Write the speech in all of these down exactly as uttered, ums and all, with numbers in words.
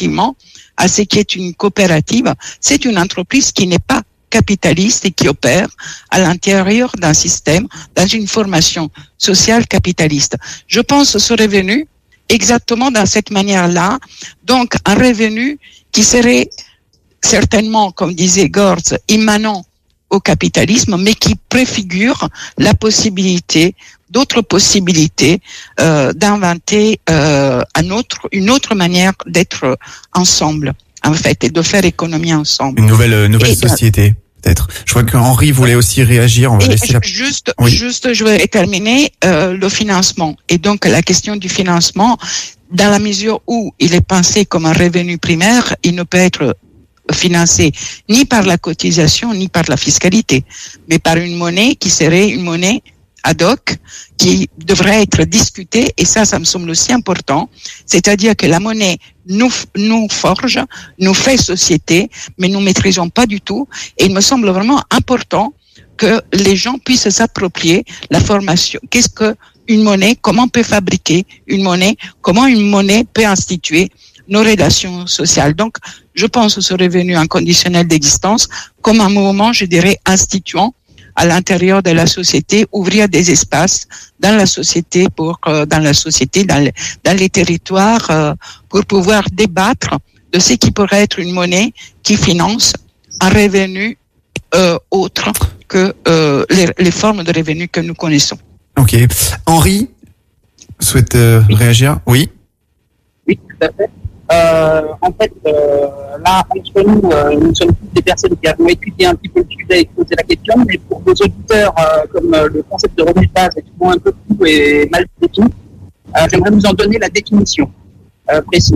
effectivement à ce qui est une coopérative. C'est une entreprise qui n'est pas capitaliste et qui opère à l'intérieur d'un système, dans une formation sociale capitaliste. Je pense ce revenu exactement dans cette manière-là, donc un revenu qui serait certainement, comme disait Gortz, immanent au capitalisme, mais qui préfigure la possibilité, d'autres possibilités euh, d'inventer euh, un autre, une autre manière d'être ensemble, en fait, et de faire économie ensemble. Une nouvelle, euh, nouvelle et société. Peut-être. Je vois qu'Henri voulait aussi réagir. On va laisser la... Juste, oui. juste, je vais terminer euh, le financement. Et donc, la question du financement, dans la mesure où il est pensé comme un revenu primaire, il ne peut être financé ni par la cotisation, ni par la fiscalité, mais par une monnaie qui serait une monnaie ad hoc, qui devrait être discutée, et ça, ça me semble aussi important, c'est-à-dire que la monnaie nous, nous forge, nous fait société, mais nous maîtrisons pas du tout, et il me semble vraiment important que les gens puissent s'approprier la formation. Qu'est-ce que une monnaie, comment on peut fabriquer une monnaie, comment une monnaie peut instituer nos relations sociales. Donc, je pense ce revenu inconditionnel d'existence comme un mouvement, je dirais, instituant à l'intérieur de la société, ouvrir des espaces dans la société pour euh, dans la société, dans les, dans les territoires, euh, pour pouvoir débattre de ce qui pourrait être une monnaie qui finance un revenu euh, autre que euh, les, les formes de revenus que nous connaissons. Ok. Henri souhaite euh, oui. réagir? Oui. Oui, tout à fait. Euh, en fait, euh, là, entre nous, euh, nous sommes tous des personnes qui avons étudié un petit peu le sujet et posé la question, mais pour vos auditeurs, euh, comme euh, le concept de revenu de base est souvent un peu flou et mal défini, euh, j'aimerais vous en donner la définition euh, précise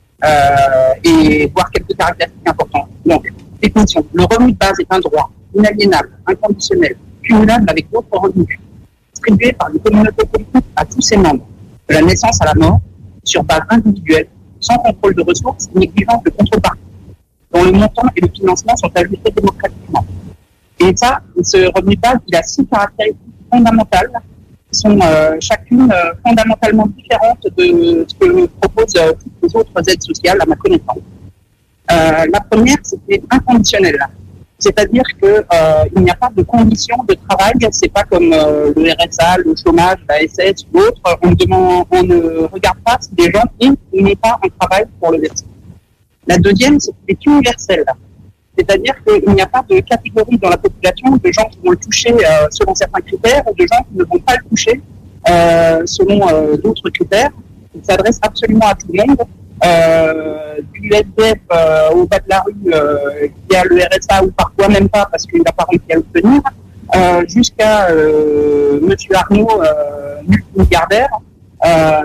euh, et voir quelques caractéristiques importantes. Donc, définition. Le revenu de base est un droit inaliénable, inconditionnel, cumulable avec d'autres revenus, distribué par une communauté politique à tous ses membres, de la naissance à la mort, sur base individuelle, sans contrôle de ressources, ni exigence de contrepartie, dont le montant et le financement sont ajustés démocratiquement. Et ça, ce revenu de base, il a six caractéristiques fondamentales, qui sont euh, chacune euh, fondamentalement différentes de ce que proposent euh, toutes les autres aides sociales, à ma connaissance. Euh, la première, c'était inconditionnel. C'est-à-dire que euh, il n'y a pas de conditions de travail. C'est pas comme euh, le R S A, le chômage, la S S ou l'autre. On demande, on ne regarde pas si les gens ont ou n'ont pas un travail pour le verser. La deuxième, c'est qu'il est universel. C'est-à-dire qu'il n'y a pas de catégorie dans la population de gens qui vont le toucher euh, selon certains critères ou de gens qui ne vont pas le toucher euh, selon euh, d'autres critères. Il s'adresse absolument à tout le monde. Euh, du S D F euh, au bas de la rue euh, qui a le R S A ou parfois même pas parce qu'il n'a pas réussi à l'obtenir, euh, jusqu'à euh, Monsieur Arnaud, euh, multimilliardaire, euh,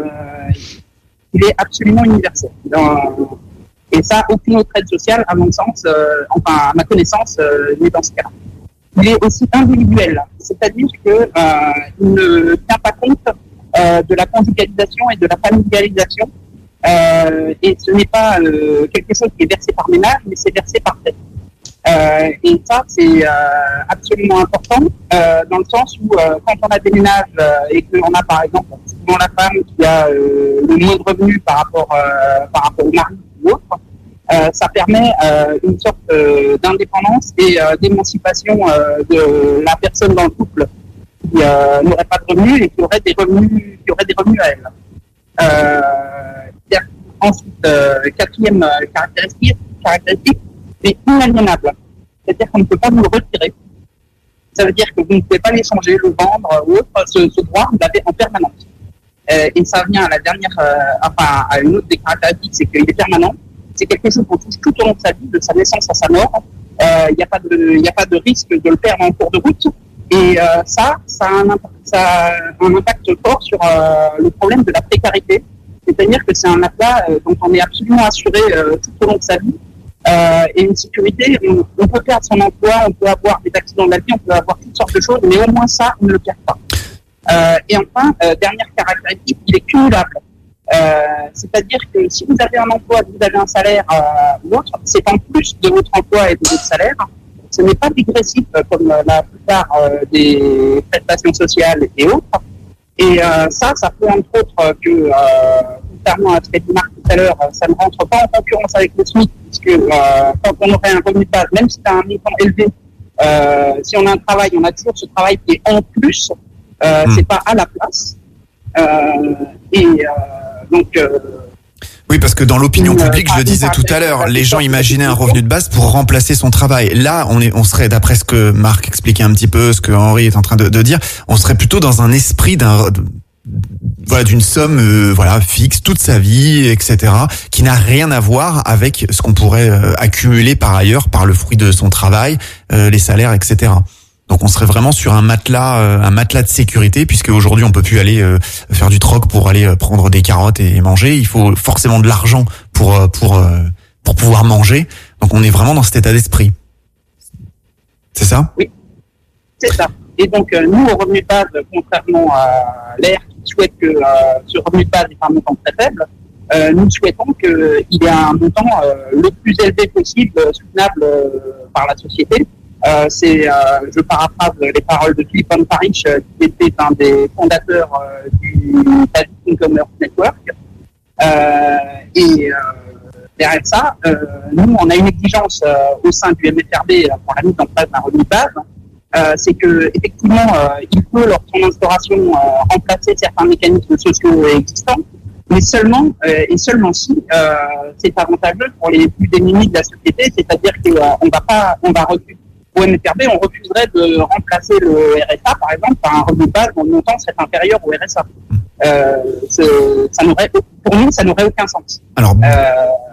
il est absolument universel. Dans, et ça, aucune autre aide sociale, à mon sens, euh, enfin à ma connaissance, euh, n'est dans ce cas. Il est aussi individuel, c'est-à-dire que euh, il ne tient pas compte euh, de la conjugalisation et de la familialisation. Euh, et ce n'est pas euh, quelque chose qui est versé par ménage, mais c'est versé par tête. Euh, et ça, c'est euh, absolument important euh, dans le sens où euh, quand on a des ménages euh, et qu'on a par exemple souvent la femme qui a euh, le moins de revenus par rapport euh, par rapport au mari ou autre, euh, ça permet euh, une sorte euh, d'indépendance et euh, d'émancipation euh, de la personne dans le couple qui euh, n'aurait pas de revenus et qui aurait des revenus qui aurait des revenus à elle. Euh, ensuite, euh, quatrième euh, caractéristique, caractéristique, c'est inaliénable. C'est-à-dire qu'on ne peut pas vous le retirer. Ça veut dire que vous ne pouvez pas l'échanger, le vendre ou autre. Ce, ce droit, vous l'avez en permanence. Euh, et ça vient à la dernière, euh, enfin, à une autre des caractéristiques, c'est qu'il est permanent. C'est quelque chose qu'on touche tout au long de sa vie, de sa naissance à sa mort. Il euh, n'y a pas de, il n'y a pas de risque de le perdre en cours de route. Et euh, ça, ça a, un impact, ça a un impact fort sur euh, le problème de la précarité. C'est-à-dire que c'est un matelas euh, dont on est absolument assuré euh, tout au long de sa vie. Euh, et une sécurité, on, on peut perdre son emploi, on peut avoir des accidents de la vie, on peut avoir toutes sortes de choses, mais au moins ça, on ne le perd pas. Euh, et enfin, euh, dernière caractéristique, il est cumulable. Euh, c'est-à-dire que si vous avez un emploi, vous avez un salaire euh, ou autre, c'est en plus de votre emploi et de votre salaire. Ce n'est pas dégressif euh, comme euh, la plupart euh, des prestations sociales et autres. Et euh, ça, ça fait entre autres que euh, vous contrairement à ce qu'a dit Marc tout à l'heure, ça ne rentre pas en concurrence avec le SMIC, puisque euh, quand on aurait un revenu de base, même si c'est un montant élevé, euh, si on a un travail, on a toujours ce travail qui est en plus, euh, mmh. c'est pas à la place. Euh, et euh, donc... Euh, Oui, parce que dans l'opinion publique, je le disais tout à l'heure, les gens imaginaient un revenu de base pour remplacer son travail. Là, on est, on serait, d'après ce que Marc expliquait un petit peu, ce que Henri est en train de, de dire, on serait plutôt dans un esprit d'un, voilà, d'une somme, euh, voilà, fixe toute sa vie, et cetera, qui n'a rien à voir avec ce qu'on pourrait euh, accumuler par ailleurs par le fruit de son travail, euh, les salaires, et cetera. Donc on serait vraiment sur un matelas, euh, un matelas de sécurité, puisque aujourd'hui on peut plus aller euh, faire du troc pour aller euh, prendre des carottes et manger. Il faut forcément de l'argent pour euh, pour euh, pour pouvoir manger. Donc on est vraiment dans cet état d'esprit. C'est ça ? Oui, c'est ça. Et donc euh, nous, au revenu de base, contrairement à l'A R qui souhaite que euh, ce revenu de base est un montant très faible, euh, nous souhaitons qu'il y ait un montant euh, le plus élevé possible, soutenable euh, par la société. Euh, c'est, euh, je paraphrase les paroles de Philippe Von Parich, euh, qui était un des fondateurs euh, du David Commerce Network. Euh, et euh, derrière ça, euh, nous, on a une exigence euh, au sein du M F R B euh, pour la mise en place d'un revenu de base. Euh, c'est que effectivement, euh, il peut, lors de son instauration, euh, remplacer certains mécanismes sociaux existants, mais seulement euh, et seulement si euh, c'est avantageux pour les plus démunis de la société, c'est-à-dire qu'on euh, va pas, on va refuser. Au M F R B, on refuserait de remplacer le R S A, par exemple, par un revenu de base dont le montant serait inférieur au R S A. Euh, ça n'aurait, pour nous, ça n'aurait aucun sens. Alors, euh,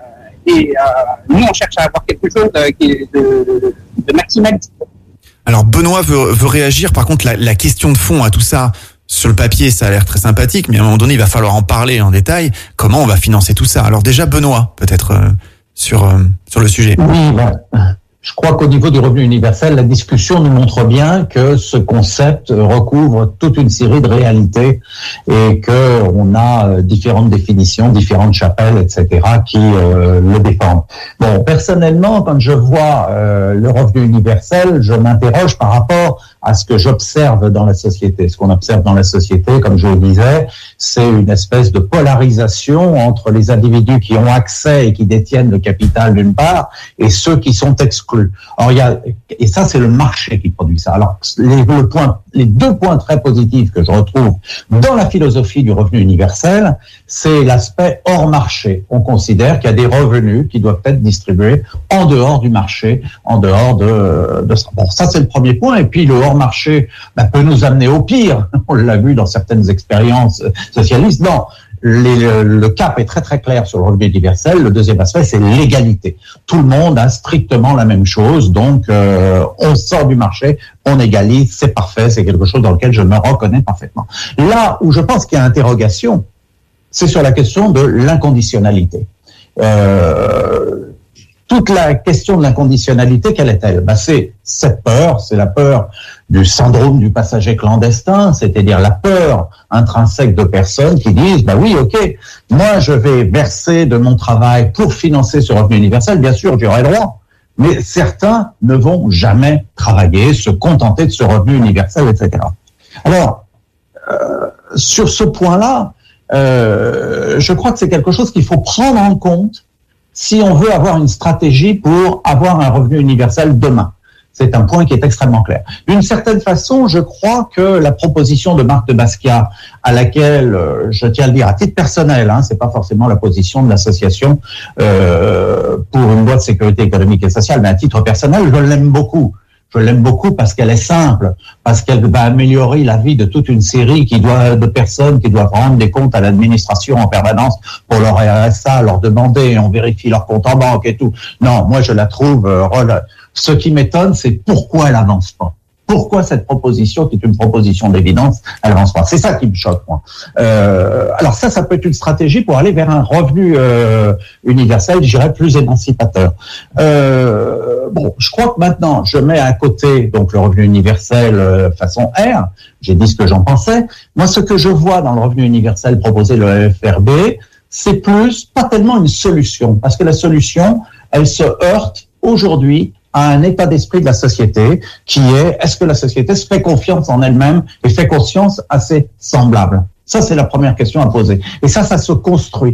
et euh, nous, on cherche à avoir quelque chose qui est de, de maximaliste. Alors, Benoît veut, veut réagir. Par contre, la, la question de fond à tout ça, sur le papier, ça a l'air très sympathique, mais à un moment donné, il va falloir en parler en détail. Comment on va financer tout ça ? Alors déjà, Benoît, peut-être euh, sur euh, sur le sujet. Oui, ben, je crois qu'au niveau du revenu universel, la discussion nous montre bien que ce concept recouvre toute une série de réalités et que on a différentes définitions, différentes chapelles, et cetera, qui euh, le défendent. Bon, personnellement, quand je vois euh, le revenu universel, je m'interroge par rapport à ce que j'observe dans la société. Ce qu'on observe dans la société, comme je le disais, c'est une espèce de polarisation entre les individus qui ont accès et qui détiennent le capital d'une part et ceux qui sont exclus. Alors, il y a, et ça, c'est le marché qui produit ça. Alors, les, le point, les deux points très positifs que je retrouve dans la philosophie du revenu universel, c'est l'aspect hors marché. On considère qu'il y a des revenus qui doivent être distribués en dehors du marché, en dehors de, de ça. Bon, ça, c'est le premier point. Et puis, le hors marché ben, peut nous amener au pire. On l'a vu dans certaines expériences socialistes. Non. Les, le, le cap est très très clair sur le revenu universel. Le deuxième aspect, c'est l'égalité. Tout le monde a strictement la même chose, donc euh, on sort du marché, on égalise, c'est parfait, c'est quelque chose dans lequel je me reconnais parfaitement. Là où je pense qu'il y a interrogation, c'est sur la question de l'inconditionnalité. Euh, toute la question de l'inconditionnalité, quelle est-elle ? Ben, c'est cette peur, c'est la peur du syndrome du passager clandestin, c'est-à-dire la peur intrinsèque de personnes qui disent, bah oui, ok, moi je vais verser de mon travail pour financer ce revenu universel, bien sûr, j'y aurai droit, mais certains ne vont jamais travailler, se contenter de ce revenu universel, et cetera. Alors, euh, sur ce point-là, euh, je crois que c'est quelque chose qu'il faut prendre en compte si on veut avoir une stratégie pour avoir un revenu universel demain. C'est un point qui est extrêmement clair. D'une certaine façon, je crois que la proposition de Marc de Basquiat, à laquelle, euh, je tiens à le dire, à titre personnel, hein, c'est pas forcément la position de l'association euh, pour une loi de sécurité économique et sociale, mais à titre personnel, je l'aime beaucoup. Je l'aime beaucoup parce qu'elle est simple, parce qu'elle va améliorer la vie de toute une série qui doit, de personnes qui doivent rendre des comptes à l'administration en permanence pour leur R S A, leur demander, on vérifie leur compte en banque et tout. Non, moi je la trouve... Euh, ce qui m'étonne, c'est pourquoi elle avance pas. Pourquoi cette proposition, qui est une proposition d'évidence, elle avance pas. C'est ça qui me choque, moi. Euh, alors ça, ça peut être une stratégie pour aller vers un revenu euh, universel, je dirais, plus émancipateur. Euh, bon, je crois que maintenant, je mets à côté donc le revenu universel euh, façon R. J'ai dit ce que j'en pensais. Moi, ce que je vois dans le revenu universel proposé le F R B, c'est plus, pas tellement une solution, parce que la solution, elle se heurte aujourd'hui à un état d'esprit de la société qui est, est-ce que la société se fait confiance en elle-même et fait conscience à ses semblables ? Ça, c'est la première question à poser. Et ça, ça se construit.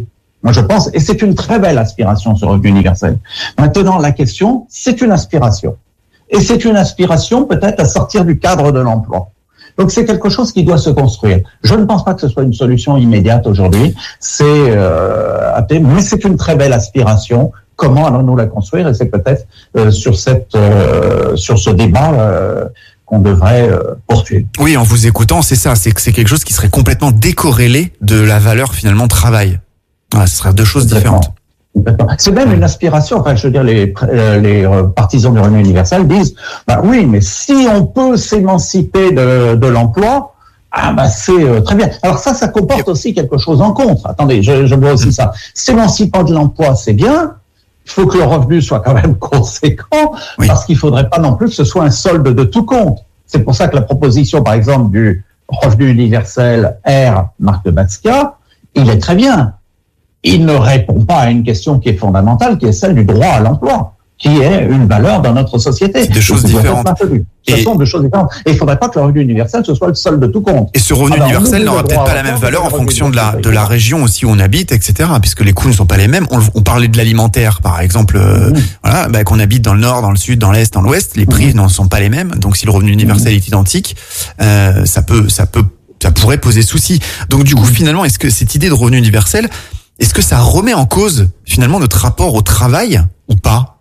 Moi, je pense, et c'est une très belle aspiration, ce revenu universel. Maintenant, la question, c'est une aspiration. Et c'est une aspiration peut-être à sortir du cadre de l'emploi. Donc, c'est quelque chose qui doit se construire. Je ne pense pas que ce soit une solution immédiate aujourd'hui. C'est, euh, mais c'est une très belle aspiration. Comment allons-nous la construire? Et c'est peut-être euh, sur cette, euh, sur ce débat euh, qu'on devrait euh, poursuivre. Oui, en vous écoutant, c'est ça. C'est que c'est quelque chose qui serait complètement décorrélé de la valeur finalement travail. Voilà, ce seraient deux choses différentes. C'est même une aspiration. Enfin, je veux dire, les, les partisans du revenu universel disent, bah oui, mais si on peut s'émanciper de, de l'emploi, ah bah c'est euh, très bien. Alors ça, ça comporte aussi quelque chose en contre. Attendez, je, je vois aussi ça. S'émancipant de l'emploi, c'est bien. Il faut que le revenu soit quand même conséquent, oui. Parce qu'il faudrait pas non plus que ce soit un solde de tout compte. C'est pour ça que la proposition, par exemple, du revenu universel R, Marc de Batzka, il est très bien. Il ne répond pas à une question qui est fondamentale, qui est celle du droit à l'emploi, qui est une valeur dans notre société. C'est des choses différentes. Ce et sont des choses différentes. Et il ne faudrait pas que le revenu universel, ce soit le solde de tout compte. Et ce revenu Alors, universel n'aura peut-être pas la même valeur en fonction de la, de la région aussi où on habite, et cetera, puisque les coûts ne sont pas les mêmes. On, on parlait de l'alimentaire, par exemple, euh, mmh. voilà, bah, qu'on habite dans le nord, dans le sud, dans l'est, dans l'ouest, les prix mmh. ne sont pas les mêmes. Donc, si le revenu universel mmh. est identique, euh, ça peut, ça peut, ça pourrait poser souci. Donc, du coup, finalement, est-ce que cette idée de revenu universel, est-ce que ça remet en cause finalement notre rapport au travail ou pas?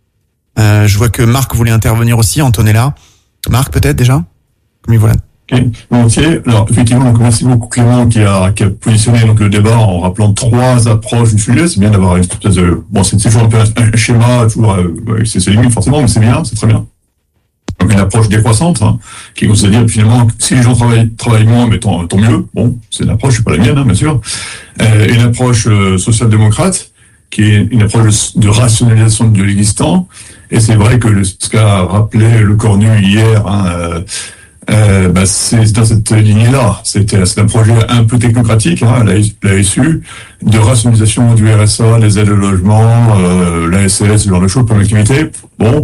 euh, Je vois que Marc voulait intervenir aussi. Antonella, Marc peut-être déjà. Comme il voilà. Ok, volontiers. Alors effectivement, donc merci beaucoup Clément qui a qui a positionné donc le débat en rappelant trois approches du sujet. C'est bien d'avoir une espèce de bon, c'est toujours un peu un, un schéma, toujours euh, c'est c'est limite forcément, mais c'est bien, c'est très bien. Donc une approche décroissante, hein, qui consiste à dire finalement si les gens travaillent travaillent moins, mais tant, tant mieux. Bon, c'est une approche, c'est pas la mienne, hein, bien sûr. Euh, une approche euh, social-démocrate, qui est une approche de rationalisation de l'existant. Et c'est vrai que le, ce qu'a rappelé le Cornu hier, hein, euh, euh, bah c'est dans cette lignée-là. C'était c'est un projet un peu technocratique, hein, la, la S U, de rationalisation du R S A, les aides au logement, euh, la S S, ce genre de choses pour l'activité. Bon,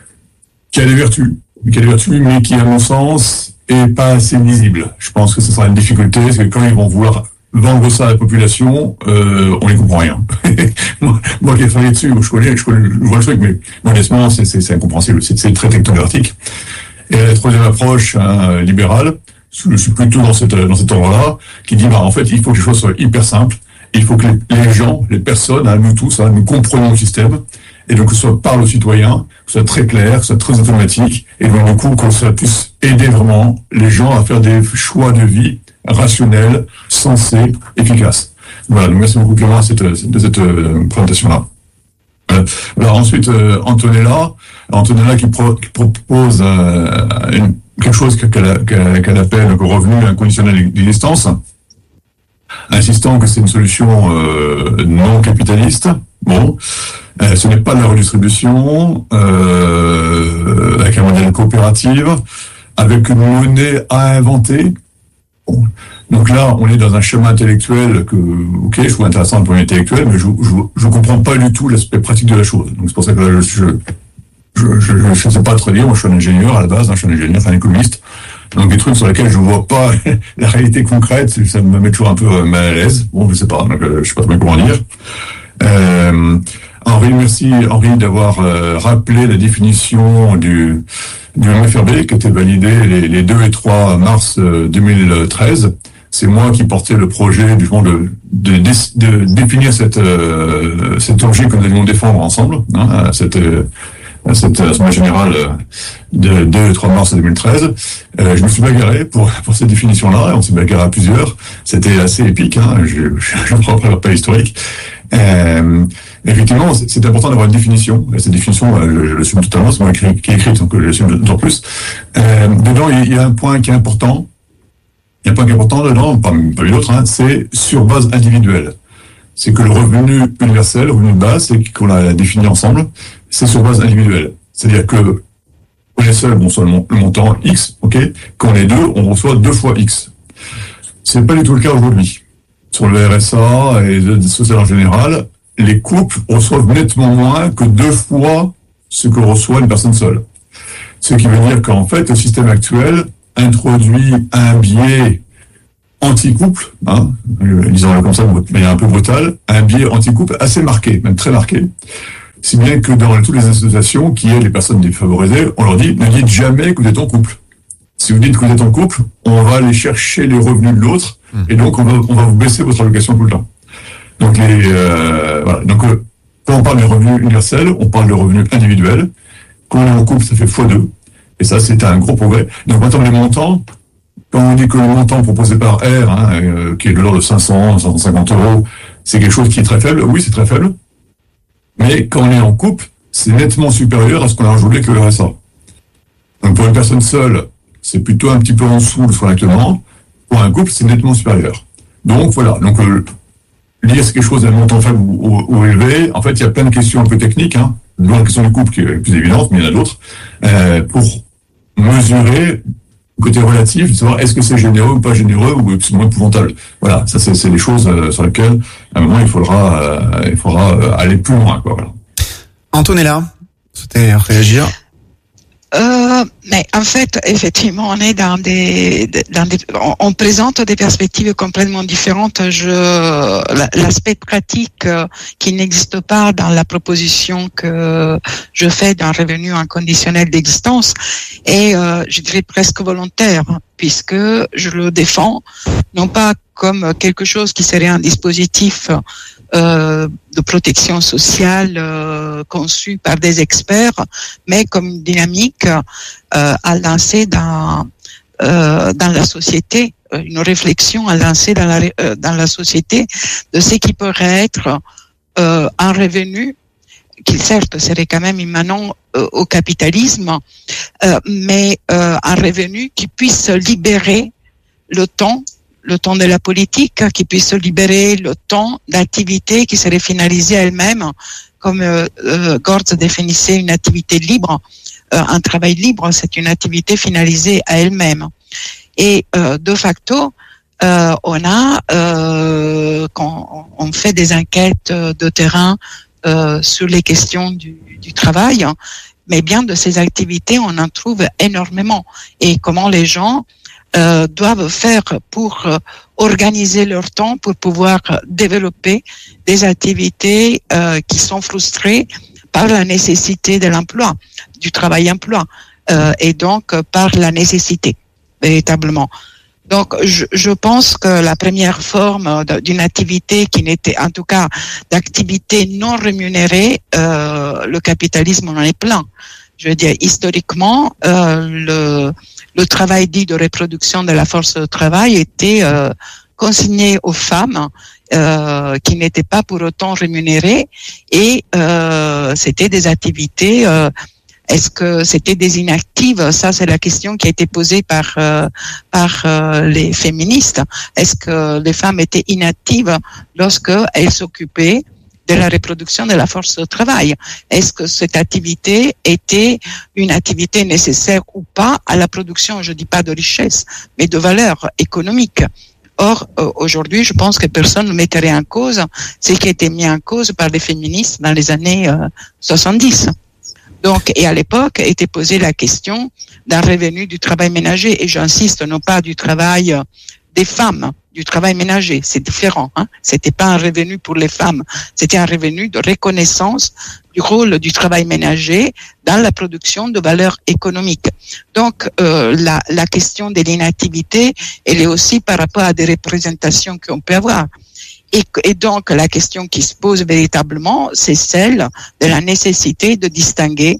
qui a des vertus, qui a des vertus, mais qui, à mon sens, est pas assez visible. Je pense que ce sera une difficulté, c'est que quand ils vont vouloir vendre ça à la population, euh, on n'y comprend rien. moi, moi qui ai travaillé dessus, je connais, je connais, je vois le truc, mais honnêtement, c'est, c'est, c'est incompréhensible. C'est, c'est très technocratique. Et la troisième approche, hein, libérale, je suis plutôt dans cette, dans cet ordre-là, qui dit, bah, en fait, il faut que les choses soient hyper simples. Il faut que les, les gens, les personnes, hein, nous tous, hein, nous comprenions le système. Et donc, que ce soit parle aux citoyens, que ce soit très clair, que ce soit très automatique. Et donc, du coup, que ça puisse aider vraiment les gens à faire des choix de vie rationnel, sensé, efficace. Voilà, donc merci beaucoup Clément de cette, de cette euh, présentation-là. Euh, alors ensuite, euh, Antonella, Antonella qui, pro, qui propose euh, une, quelque chose qu'elle, qu'elle, qu'elle appelle le revenu inconditionnel d'existence, insistant que c'est une solution euh, non capitaliste. Bon, euh, ce n'est pas de la redistribution, euh, avec un modèle coopératif, avec une monnaie à inventer. Bon. Donc là, on est dans un chemin intellectuel que, ok, je trouve intéressant le point intellectuel, mais je, je, je comprends pas du tout l'aspect pratique de la chose. Donc c'est pour ça que là, je, je, je, je, je sais pas trop dire. Moi, je suis un ingénieur à la base, hein, je suis un ingénieur, enfin un économiste. Donc des trucs sur lesquels je vois pas la réalité concrète, ça me met toujours un peu mal à l'aise. Bon, je sais pas, donc euh, je sais pas trop comment dire. Euh, Henri, merci Henri d'avoir euh, rappelé la définition du du M F R B qui était validé les, les deux et trois mars euh, deux mille treize. C'est moi qui portais le projet du fond de, de, de, de définir cette, euh, cet objet que nous allions défendre ensemble, hein, à cette, à cette assemblée générale de deux et trois mars deux mille treize. Euh, je me suis bagarré pour, pour cette définition-là, et on s'est bagarré à plusieurs. C'était assez épique, hein, je ne reprends pas historique. Euh, effectivement, c'est, c'est important d'avoir une définition. Et cette définition, je, je l'assume totalement, c'est moi qui est écrite, donc je l'assume d'autant plus. Euh, dedans, il y a un point qui est important. Il y a un point qui est important dedans, pas, pas l'autre, hein, c'est sur base individuelle. C'est que le revenu universel, le revenu de base, c'est qu'on l'a défini ensemble, c'est sur base individuelle. C'est-à-dire que on est seul, on reçoit le montant X, ok. Quand on est deux, on reçoit deux fois X. C'est pas du tout le cas aujourd'hui. Sur le R S A et le social en général, les couples reçoivent nettement moins que deux fois ce que reçoit une personne seule. Ce qui veut dire qu'en fait, le système actuel introduit un biais anti-couple, hein, disons-le comme ça de manière un peu brutale, un biais anti-couple assez marqué, même très marqué. Si bien que dans toutes les associations qui aident les personnes défavorisées, on leur dit ne dites jamais que vous êtes en couple. Si vous dites que vous êtes en couple, on va aller chercher les revenus de l'autre et donc on va, on va vous baisser votre allocation tout le temps. Donc, les, euh, voilà. Donc euh, quand on parle de revenus universels, on parle de revenus individuels. Quand on est en couple, ça fait fois deux. Et ça, c'est un gros progrès. Donc, en termes de montants, quand on dit que le montant proposé par R, hein, euh, qui est de l'ordre de cinq cents, cinq cent cinquante euros, c'est quelque chose qui est très faible. Oui, c'est très faible. Mais quand on est en couple, c'est nettement supérieur à ce qu'on a rajouté que le R S A. Donc, pour une personne seule, c'est plutôt un petit peu en dessous de ce qu'on a actuellement. Pour un couple, c'est nettement supérieur. Donc, voilà. Donc, euh, lire c'est quelque chose d'un montant faible ou, ou, ou élevé. En fait, il y a plein de questions un peu techniques, hein. Dans la question du couple qui est plus évidente, mais il y en a d'autres, euh, pour mesurer le côté relatif, de savoir est-ce que c'est généreux ou pas généreux ou absolument épouvantable. Voilà, ça c'est, c'est des choses euh, sur lesquelles, à un moment, il faudra, euh, il faudra euh, aller plus loin, quoi. Voilà. Antonella, vous souhaitez réagir? Euh, mais en fait, effectivement, on est dans des, dans des, on, on présente des perspectives complètement différentes. Je, l'aspect pratique euh, qui n'existe pas dans la proposition que je fais d'un revenu inconditionnel d'existence est, euh, je dirais, presque volontaire, puisque je le défends non pas comme quelque chose qui serait un dispositif Euh, de protection sociale euh, conçue par des experts, mais comme une dynamique euh, à lancer dans euh, dans la société, une réflexion à lancer dans la euh, dans la société de ce qui pourrait être euh, un revenu qui certes serait quand même immanent euh, au capitalisme, euh, mais euh, un revenu qui puisse libérer le temps le temps de la politique, qui puisse libérer le temps d'activité qui serait finalisée elle-même, comme euh, euh, Gortz définissait une activité libre. Euh, un travail libre, c'est une activité finalisée à elle-même. Et euh, de facto, euh, on a, euh, quand on fait des enquêtes de terrain euh, sur les questions du, du travail, mais bien de ces activités, on en trouve énormément. Et comment les gens Euh, doivent faire pour euh, organiser leur temps, pour pouvoir euh, développer des activités euh, qui sont frustrées par la nécessité de l'emploi, du travail-emploi, euh, et donc euh, par la nécessité, véritablement. Donc, je, je pense que la première forme d'une activité qui n'était, en tout cas, d'activité non rémunérée, euh, le capitalisme en est plein. Je veux dire, historiquement, euh, le, le travail dit de reproduction de la force de travail était euh, consigné aux femmes euh, qui n'étaient pas pour autant rémunérées, et euh, c'était des activités. Euh, est-ce que c'était des inactives? Ça, c'est la question qui a été posée par euh, par euh, les féministes. Est-ce que les femmes étaient inactives lorsque elles s'occupaient de la reproduction de la force de travail? Est-ce que cette activité était une activité nécessaire ou pas à la production, je dis pas de richesse, mais de valeur économique? Or, euh, aujourd'hui, je pense que personne ne mettrait en cause ce qui a été mis en cause par les féministes dans les années euh, soixante-dix. Donc, et à l'époque, était posée la question d'un revenu du travail ménager, et j'insiste, non pas du travail des femmes, du travail ménager, c'est différent, hein. C'était pas un revenu pour les femmes, c'était un revenu de reconnaissance du rôle du travail ménager dans la production de valeur économique. Donc, euh, la, la question de l'inactivité, elle est aussi par rapport à des représentations qu'on peut avoir. Et, et donc, la question qui se pose véritablement, c'est celle de la nécessité de distinguer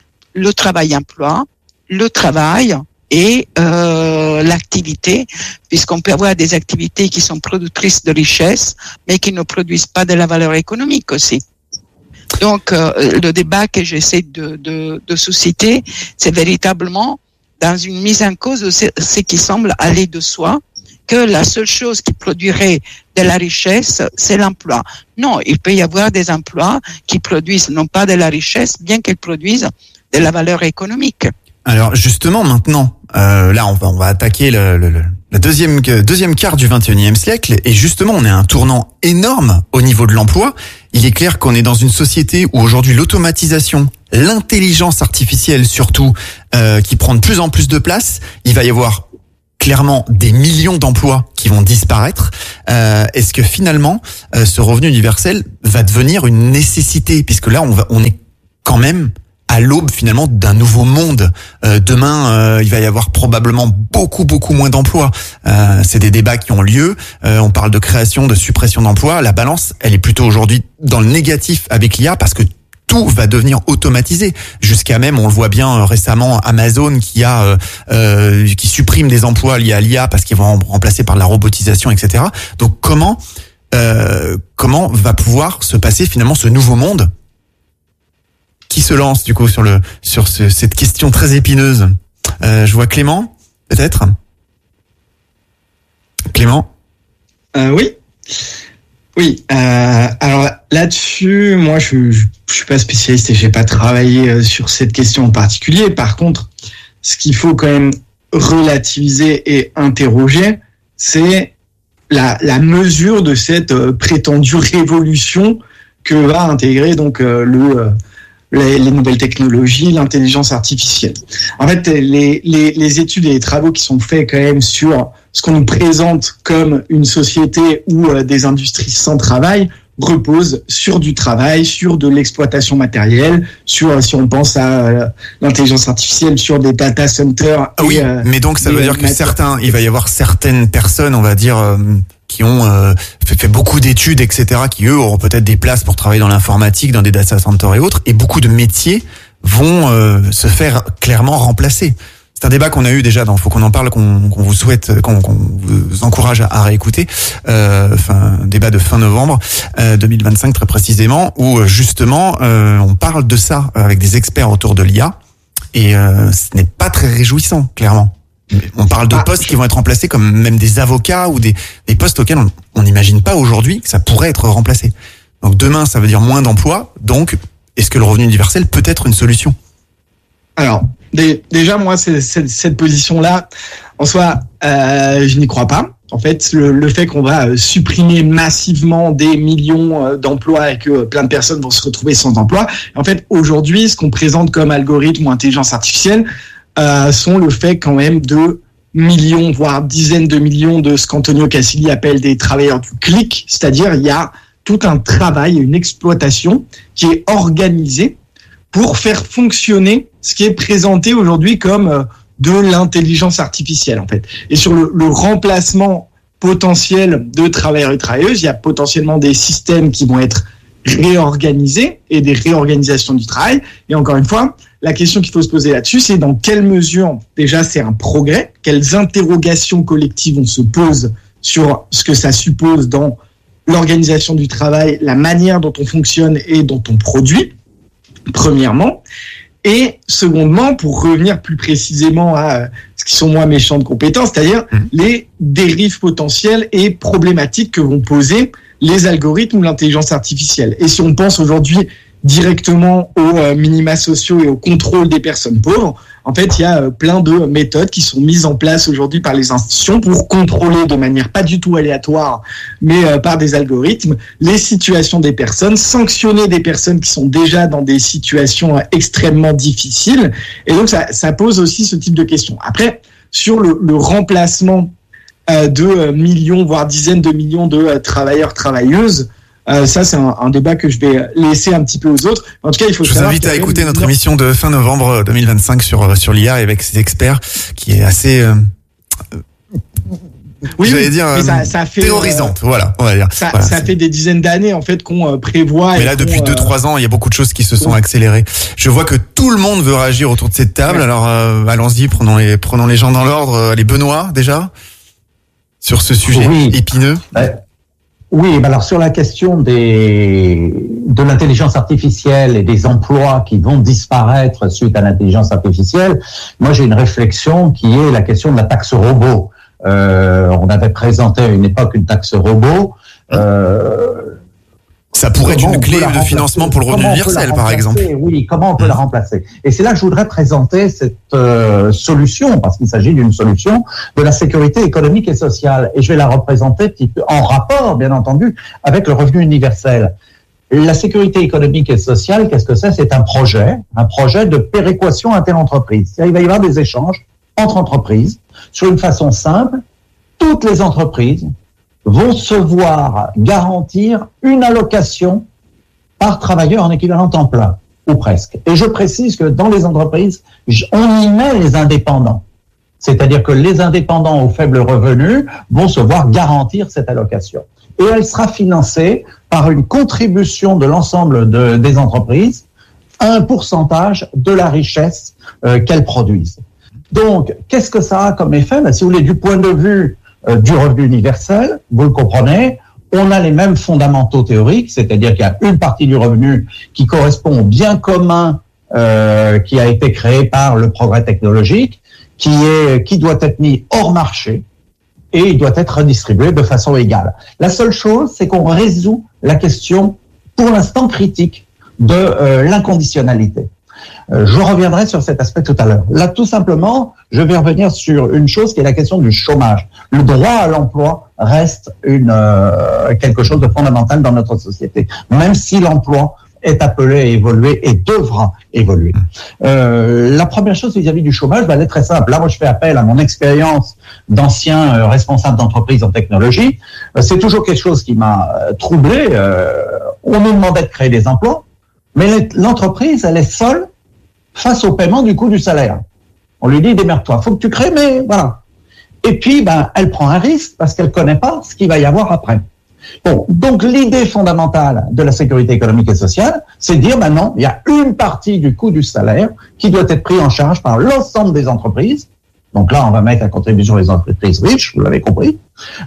le travail-emploi, le travail et euh, l'activité, puisqu'on peut avoir des activités qui sont productrices de richesse, mais qui ne produisent pas de la valeur économique aussi. Donc, euh, le débat que j'essaie de, de, de susciter, c'est véritablement dans une mise en cause de ce, ce qui semble aller de soi, que la seule chose qui produirait de la richesse, c'est l'emploi. Non, il peut y avoir des emplois qui produisent non pas de la richesse, bien qu'ils produisent de la valeur économique. Alors justement, maintenant, euh, là, on va on va attaquer le, le, le la deuxième deuxième quart du vingt et unième siècle, et justement, on est à un tournant énorme au niveau de l'emploi. Il est clair qu'on est dans une société où aujourd'hui l'automatisation, l'intelligence artificielle surtout, euh, qui prend de plus en plus de place. Il va y avoir clairement des millions d'emplois qui vont disparaître. Euh, est-ce que finalement, euh, ce revenu universel va devenir une nécessité, puisque là, on va, on est quand même à l'aube finalement d'un nouveau monde. Euh, demain, euh, il va y avoir probablement beaucoup, beaucoup moins d'emplois. Euh, c'est des débats qui ont lieu. Euh, on parle de création, de suppression d'emplois. La balance, elle est plutôt aujourd'hui dans le négatif avec l'I A parce que tout va devenir automatisé. Jusqu'à même, on le voit bien euh, récemment, Amazon qui a euh, euh, qui supprime des emplois liés à l'I A parce qu'ils vont remplacer par la robotisation, et cetera. Donc comment euh, comment va pouvoir se passer finalement ce nouveau monde? Qui se lance du coup sur le sur ce, cette question très épineuse? euh, Je vois Clément, peut-être. Clément. Euh, oui, oui. Euh, alors là-dessus, moi, je, je je suis pas spécialiste et j'ai pas travaillé sur cette question en particulier. Par contre, ce qu'il faut quand même relativiser et interroger, c'est la la mesure de cette euh, prétendue révolution que va intégrer donc euh, le euh, Les, les nouvelles technologies, l'intelligence artificielle. En fait, les, les, les études et les travaux qui sont faits quand même sur ce qu'on nous présente comme une société où euh, des industries sans travail reposent sur du travail, sur de l'exploitation matérielle, sur, si on pense à euh, l'intelligence artificielle, sur des data centers. Ah oui, et, euh, mais donc ça veut dire que matières. certains, il va y avoir certaines personnes, on va dire, euh, qui ont euh, fait, fait beaucoup d'études, et cetera, qui eux auront peut-être des places pour travailler dans l'informatique, dans des data centers et autres, et beaucoup de métiers vont euh, se faire clairement remplacer. C'est un débat qu'on a eu déjà dans Faut qu'on en parle, qu'on, qu'on vous souhaite, qu'on, qu'on vous encourage à, à réécouter. Euh, enfin, un débat de fin novembre euh, deux mille vingt-cinq très précisément, où justement euh, on parle de ça avec des experts autour de l'I A, et euh, ce n'est pas très réjouissant, clairement. On parle de postes qui vont être remplacés, comme même des avocats ou des, des postes auxquels on n'imagine pas aujourd'hui que ça pourrait être remplacé. Donc demain, ça veut dire moins d'emplois. Donc, est-ce que le revenu universel peut être une solution? Alors, déjà, moi, c'est, c'est, cette position-là, en soi, euh, je n'y crois pas. En fait, le, le fait qu'on va supprimer massivement des millions d'emplois et que plein de personnes vont se retrouver sans emploi. En fait, aujourd'hui, ce qu'on présente comme algorithme ou intelligence artificielle, Euh, sont le fait quand même de millions, voire dizaines de millions de ce qu'Antonio Casilli appelle des travailleurs du clic, c'est-à-dire il y a tout un travail, une exploitation qui est organisée pour faire fonctionner ce qui est présenté aujourd'hui comme de l'intelligence artificielle en fait. Et sur le, le remplacement potentiel de travailleurs et travailleuses, il y a potentiellement des systèmes qui vont être réorganisés et des réorganisations du travail. Et encore une fois, la question qu'il faut se poser là-dessus, c'est dans quelle mesure, déjà, c'est un progrès, quelles interrogations collectives on se pose sur ce que ça suppose dans l'organisation du travail, la manière dont on fonctionne et dont on produit, premièrement. Et secondement, pour revenir plus précisément à ce qui sont moins méchants de compétences, c'est-à-dire mmh. les dérives potentielles et problématiques que vont poser les algorithmes ou l'intelligence artificielle. Et si on pense aujourd'hui directement aux euh, minima sociaux et au contrôle des personnes pauvres, en fait, il y a euh, plein de méthodes qui sont mises en place aujourd'hui par les institutions pour contrôler de manière pas du tout aléatoire, mais euh, par des algorithmes, les situations des personnes, sanctionner des personnes qui sont déjà dans des situations euh, extrêmement difficiles. Et donc, ça, ça pose aussi ce type de questions. Après, sur le, le remplacement euh, de euh, millions, voire dizaines de millions de euh, travailleurs, travailleuses, Euh, ça, c'est un, un débat que je vais laisser un petit peu aux autres. En tout cas, il faut. Je vous invite à écouter notre émission de fin novembre deux mille vingt-cinq sur sur l'I A avec ses experts, qui est assez. Euh, oui, j'allais dire euh, ça, ça fait, terrorisante. Euh, voilà, on va dire. Ça, voilà, ça fait des dizaines d'années en fait qu'on euh, prévoit. Mais là, depuis deux, trois ans, il y a beaucoup de choses qui se sont oui. accélérées. Je vois que tout le monde veut réagir autour de cette table. Ouais. Alors, euh, allons-y, prenons les prenons les gens dans l'ordre. Les Benoît, déjà, sur ce sujet oui. épineux. Ouais. Oui, alors sur la question des de l'intelligence artificielle et des emplois qui vont disparaître suite à l'intelligence artificielle, moi j'ai une réflexion qui est la question de la taxe robot. Euh, on avait présenté à une époque une taxe robot. Euh, Ça pourrait être une clé de financement pour le revenu universel, par exemple. Oui, comment on peut mmh. la remplacer? Et c'est là que je voudrais présenter cette euh, solution, parce qu'il s'agit d'une solution de la sécurité économique et sociale. Et je vais la représenter petit peu en rapport, bien entendu, avec le revenu universel. La sécurité économique et sociale, qu'est-ce que c'est? C'est un projet, un projet de péréquation interentreprises. Il va y avoir des échanges entre entreprises sur une façon simple, toutes les entreprises vont se voir garantir une allocation par travailleur en équivalent temps plein, ou presque. Et je précise que dans les entreprises, on y met les indépendants. C'est-à-dire que les indépendants aux faibles revenus vont se voir garantir cette allocation. Et elle sera financée par une contribution de l'ensemble de, des entreprises à un pourcentage de la richesse euh, qu'elles produisent. Donc, qu'est-ce que ça a comme effet? Ben, si vous voulez, du point de vue euh, du revenu universel, vous le comprenez, on a les mêmes fondamentaux théoriques, c'est-à-dire qu'il y a une partie du revenu qui correspond au bien commun euh, qui a été créé par le progrès technologique, qui est qui doit être mis hors marché et il doit être redistribué de façon égale. La seule chose, c'est qu'on résout la question, pour l'instant critique, de euh, l'inconditionnalité. Euh, je reviendrai sur cet aspect tout à l'heure. Là, tout simplement, je vais revenir sur une chose qui est la question du chômage. Le droit à l'emploi reste une euh, quelque chose de fondamental dans notre société, même si l'emploi est appelé à évoluer et devra évoluer. Euh, la première chose vis-à-vis du chômage, bah, elle est très simple. Là, moi, je fais appel à mon expérience d'ancien euh, responsable d'entreprise en technologie. Euh, c'est toujours quelque chose qui m'a euh, troublé. Euh, on nous demandait de créer des emplois, mais l'entreprise, elle est seule face au paiement du coût du salaire. On lui dit, démerde-toi, faut que tu crées, mais voilà. Et puis, ben, elle prend un risque parce qu'elle connaît pas ce qu'il va y avoir après. Bon, donc l'idée fondamentale de la sécurité économique et sociale, c'est de dire maintenant, il y a une partie du coût du salaire qui doit être pris en charge par l'ensemble des entreprises. Donc là, on va mettre à contribution les entreprises riches, vous l'avez compris,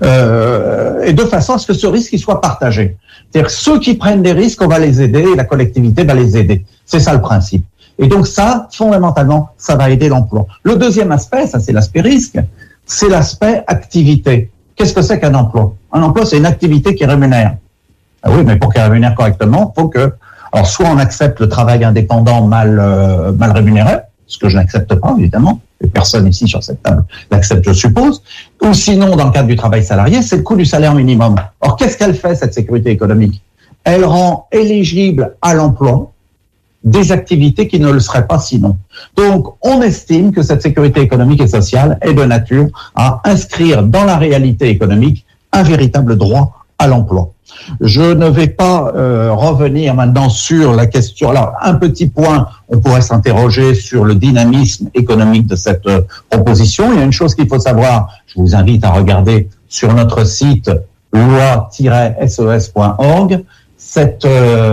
euh, et de façon à ce que ce risque il soit partagé. C'est-à-dire ceux qui prennent des risques, on va les aider et la collectivité va les aider. C'est ça le principe. Et donc ça, fondamentalement, ça va aider l'emploi. Le deuxième aspect, ça c'est l'aspect risque, c'est l'aspect activité. Qu'est-ce que c'est qu'un emploi? Un emploi, c'est une activité qui rémunère. Ah oui, mais pour qu'elle rémunère correctement, il faut que, alors soit on accepte le travail indépendant mal euh, mal rémunéré, ce que je n'accepte pas évidemment, et personne ici sur cette table l'accepte, je suppose, ou sinon dans le cadre du travail salarié, c'est le coût du salaire minimum. Or, qu'est-ce qu'elle fait cette sécurité économique? Elle rend éligible à l'emploi des activités qui ne le seraient pas sinon. Donc, on estime que cette sécurité économique et sociale est de nature à inscrire dans la réalité économique un véritable droit à l'emploi. Je ne vais pas euh, revenir maintenant sur la question. Alors, un petit point, on pourrait s'interroger sur le dynamisme économique de cette euh, proposition. Il y a une chose qu'il faut savoir, je vous invite à regarder sur notre site loi tiret s e s point org. Cette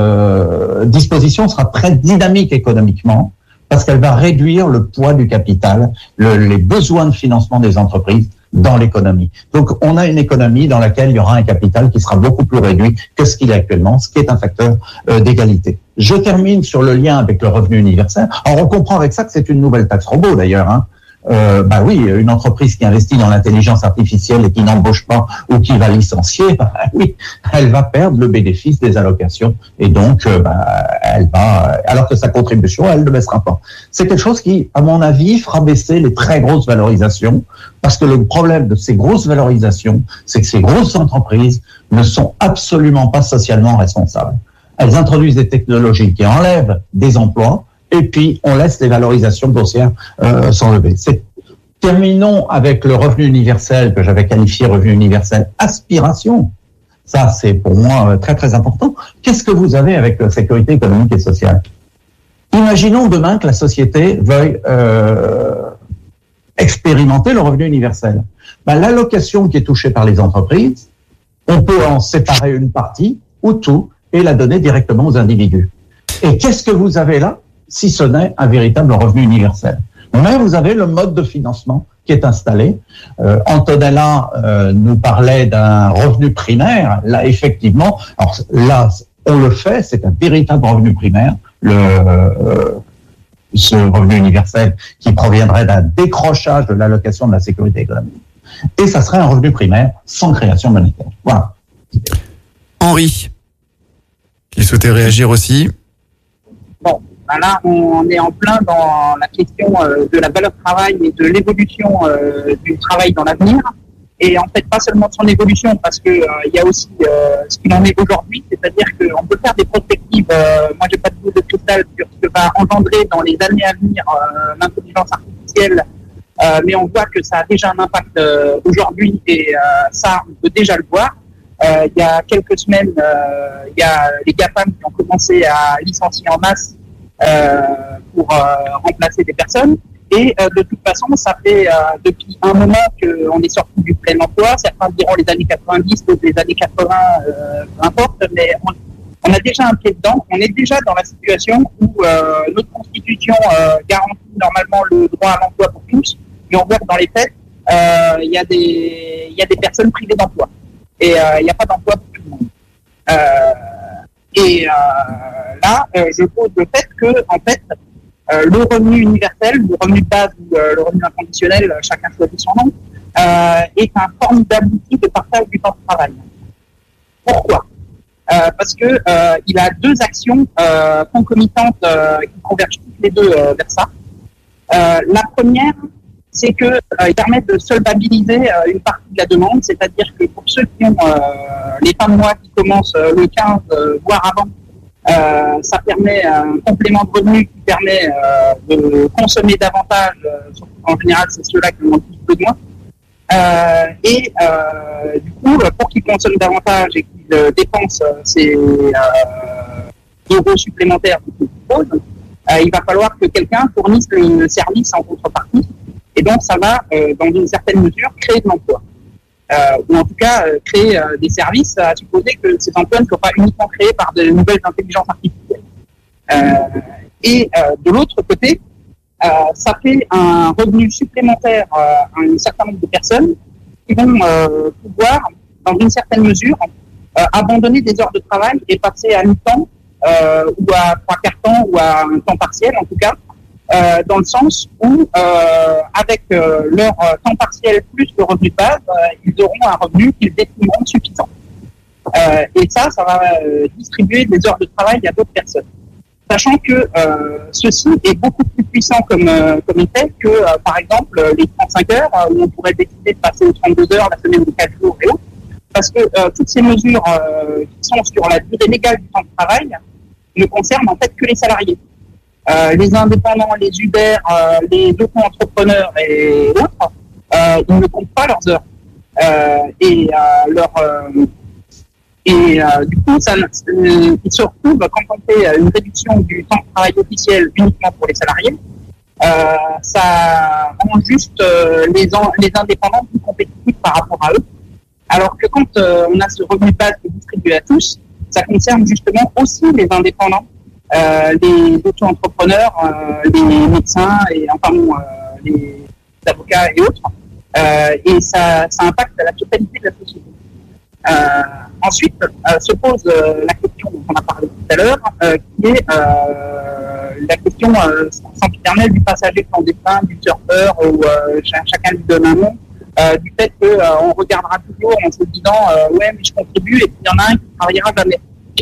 euh, disposition sera très dynamique économiquement parce qu'elle va réduire le poids du capital, le, les besoins de financement des entreprises dans l'économie. Donc, on a une économie dans laquelle il y aura un capital qui sera beaucoup plus réduit que ce qu'il est actuellement, ce qui est un facteur euh, d'égalité. Je termine sur le lien avec le revenu universel. Alors, on comprend avec ça que c'est une nouvelle taxe robot d'ailleurs, hein. Euh, bah oui, une entreprise qui investit dans l'intelligence artificielle et qui n'embauche pas ou qui va licencier, bah oui, elle va perdre le bénéfice des allocations et donc euh, bah, elle va, alors que sa contribution, elle ne baissera pas. C'est quelque chose qui, à mon avis, fera baisser les très grosses valorisations parce que le problème de ces grosses valorisations, c'est que ces grosses entreprises ne sont absolument pas socialement responsables. Elles introduisent des technologies qui enlèvent des emplois et puis on laisse les valorisations boursières euh, s'enlever. C'est... Terminons avec le revenu universel que j'avais qualifié revenu universel aspiration. Ça, c'est pour moi très très important. Qu'est-ce que vous avez avec la sécurité économique et sociale? Imaginons demain que la société veuille euh, expérimenter le revenu universel. Ben, l'allocation qui est touchée par les entreprises, on peut en séparer une partie ou tout et la donner directement aux individus. Et qu'est-ce que vous avez là? Si ce n'est un véritable revenu universel. Mais vous avez le mode de financement qui est installé. Euh, Antonella euh, nous parlait d'un revenu primaire. Là, effectivement, alors là, on le fait, c'est un véritable revenu primaire, le, euh, ce revenu universel qui proviendrait d'un décrochage de l'allocation de la sécurité économique. Et ça serait un revenu primaire sans création monétaire. Voilà. Henri, qui souhaitait réagir aussi. Bon. Là, on est en plein dans la question de la valeur travail et de l'évolution du travail dans l'avenir. Et en fait, pas seulement de son évolution, parce que il y a aussi ce qu'il en est aujourd'hui, c'est-à-dire qu'on peut faire des perspectives. Moi, j'ai pas de boule de cristal sur ce que va engendrer dans les années à venir l'intelligence artificielle Euh, mais on voit que ça a déjà un impact euh, aujourd'hui et euh, ça, on peut déjà le voir. Euh, il y a quelques semaines, euh, il y a les GAFAM qui ont commencé à licencier en masse euh, pour euh, remplacer des personnes. Et euh, de toute façon, ça fait euh, depuis un moment qu'on est sorti du plein emploi. Certains diront les années quatre-vingt-dix, d'autres les années quatre-vingts, euh, peu importe, mais on, on a déjà un pied dedans. On est déjà dans la situation où euh, notre Constitution euh, garantit normalement le droit à l'emploi pour tous. Et on voit que dans les faits, euh, il y a des, il y a des personnes privées d'emploi. Et il euh, n'y a pas d'emploi pour tout le monde. Euh, et euh, là, euh, je pose le fait que, en fait, euh, le revenu universel, le revenu de base ou euh, le revenu inconditionnel, chacun choisit son nom, euh, est un formidable outil de partage du temps de travail. Pourquoi ? euh, Parce que euh, il a deux actions euh, concomitantes euh, qui convergent toutes les deux euh, vers ça. Euh, la première, c'est que euh, il permet de solvabiliser euh, une partie de la demande, c'est-à-dire que pour ceux qui ont euh, les fins de mois qui commencent euh, le quinze, euh, voire avant, euh, ça permet un complément de revenu qui permet euh, de consommer davantage, euh, en général c'est ceux-là qui en ont plus besoin, euh, et euh, du coup, pour qu'ils consomment davantage et qu'ils euh, dépensent euh, ces euh, euros supplémentaires qu'ils proposent, euh, il va falloir que quelqu'un fournisse le service en contrepartie. Et donc, ça va, euh, dans une certaine mesure, créer de l'emploi. Euh, ou en tout cas, euh, créer euh, des services, à supposer que ces emplois ne soient pas uniquement créés par de nouvelles intelligences artificielles. Euh, et euh, de l'autre côté, euh, ça fait un revenu supplémentaire euh, à un certain nombre de personnes qui vont euh, pouvoir, dans une certaine mesure, euh, abandonner des heures de travail et passer à mi-temps, euh, ou à trois quarts temps, ou à un temps partiel, en tout cas, Euh, dans le sens où, euh, avec euh, leur euh, temps partiel plus le revenu de base, euh, ils auront un revenu qu'ils estimeront suffisant. Euh, et ça, ça va euh, distribuer des heures de travail à d'autres personnes. Sachant que euh, ceci est beaucoup plus puissant comme, euh, comme effet que, euh, par exemple, les trente-cinq heures, euh, où on pourrait décider de passer aux trente-deux heures la semaine de quatre jours et autres. Parce que euh, toutes ces mesures euh, qui sont sur la durée légale du temps de travail ne concernent en fait que les salariés. Euh, les indépendants, les Uber, euh, les auto-entrepreneurs et autres, euh, ils ne comptent pas leurs heures. Euh, et euh, leur, euh, et euh, du coup, ça, euh, ils se retrouvent, quand on fait une réduction du temps de travail officiel uniquement pour les salariés, euh, ça rend juste euh, les, en, les indépendants plus compétitifs par rapport à eux. Alors que quand euh, on a ce revenu de base qui est distribué à tous, ça concerne justement aussi les indépendants. Euh, les auto-entrepreneurs, euh, les médecins et enfin bon, euh, les avocats et autres, euh, et ça, ça impacte la totalité de la société. Euh, ensuite, euh, se pose euh, la question dont on a parlé tout à l'heure, euh, qui est euh, la question euh, sempiternelle du passager clandestin, du surfeur, où euh, chacun lui donne un nom, euh, du fait qu'on euh, regardera toujours en se disant euh, ouais mais je contribue et puis il y en a un qui ne travaillera jamais.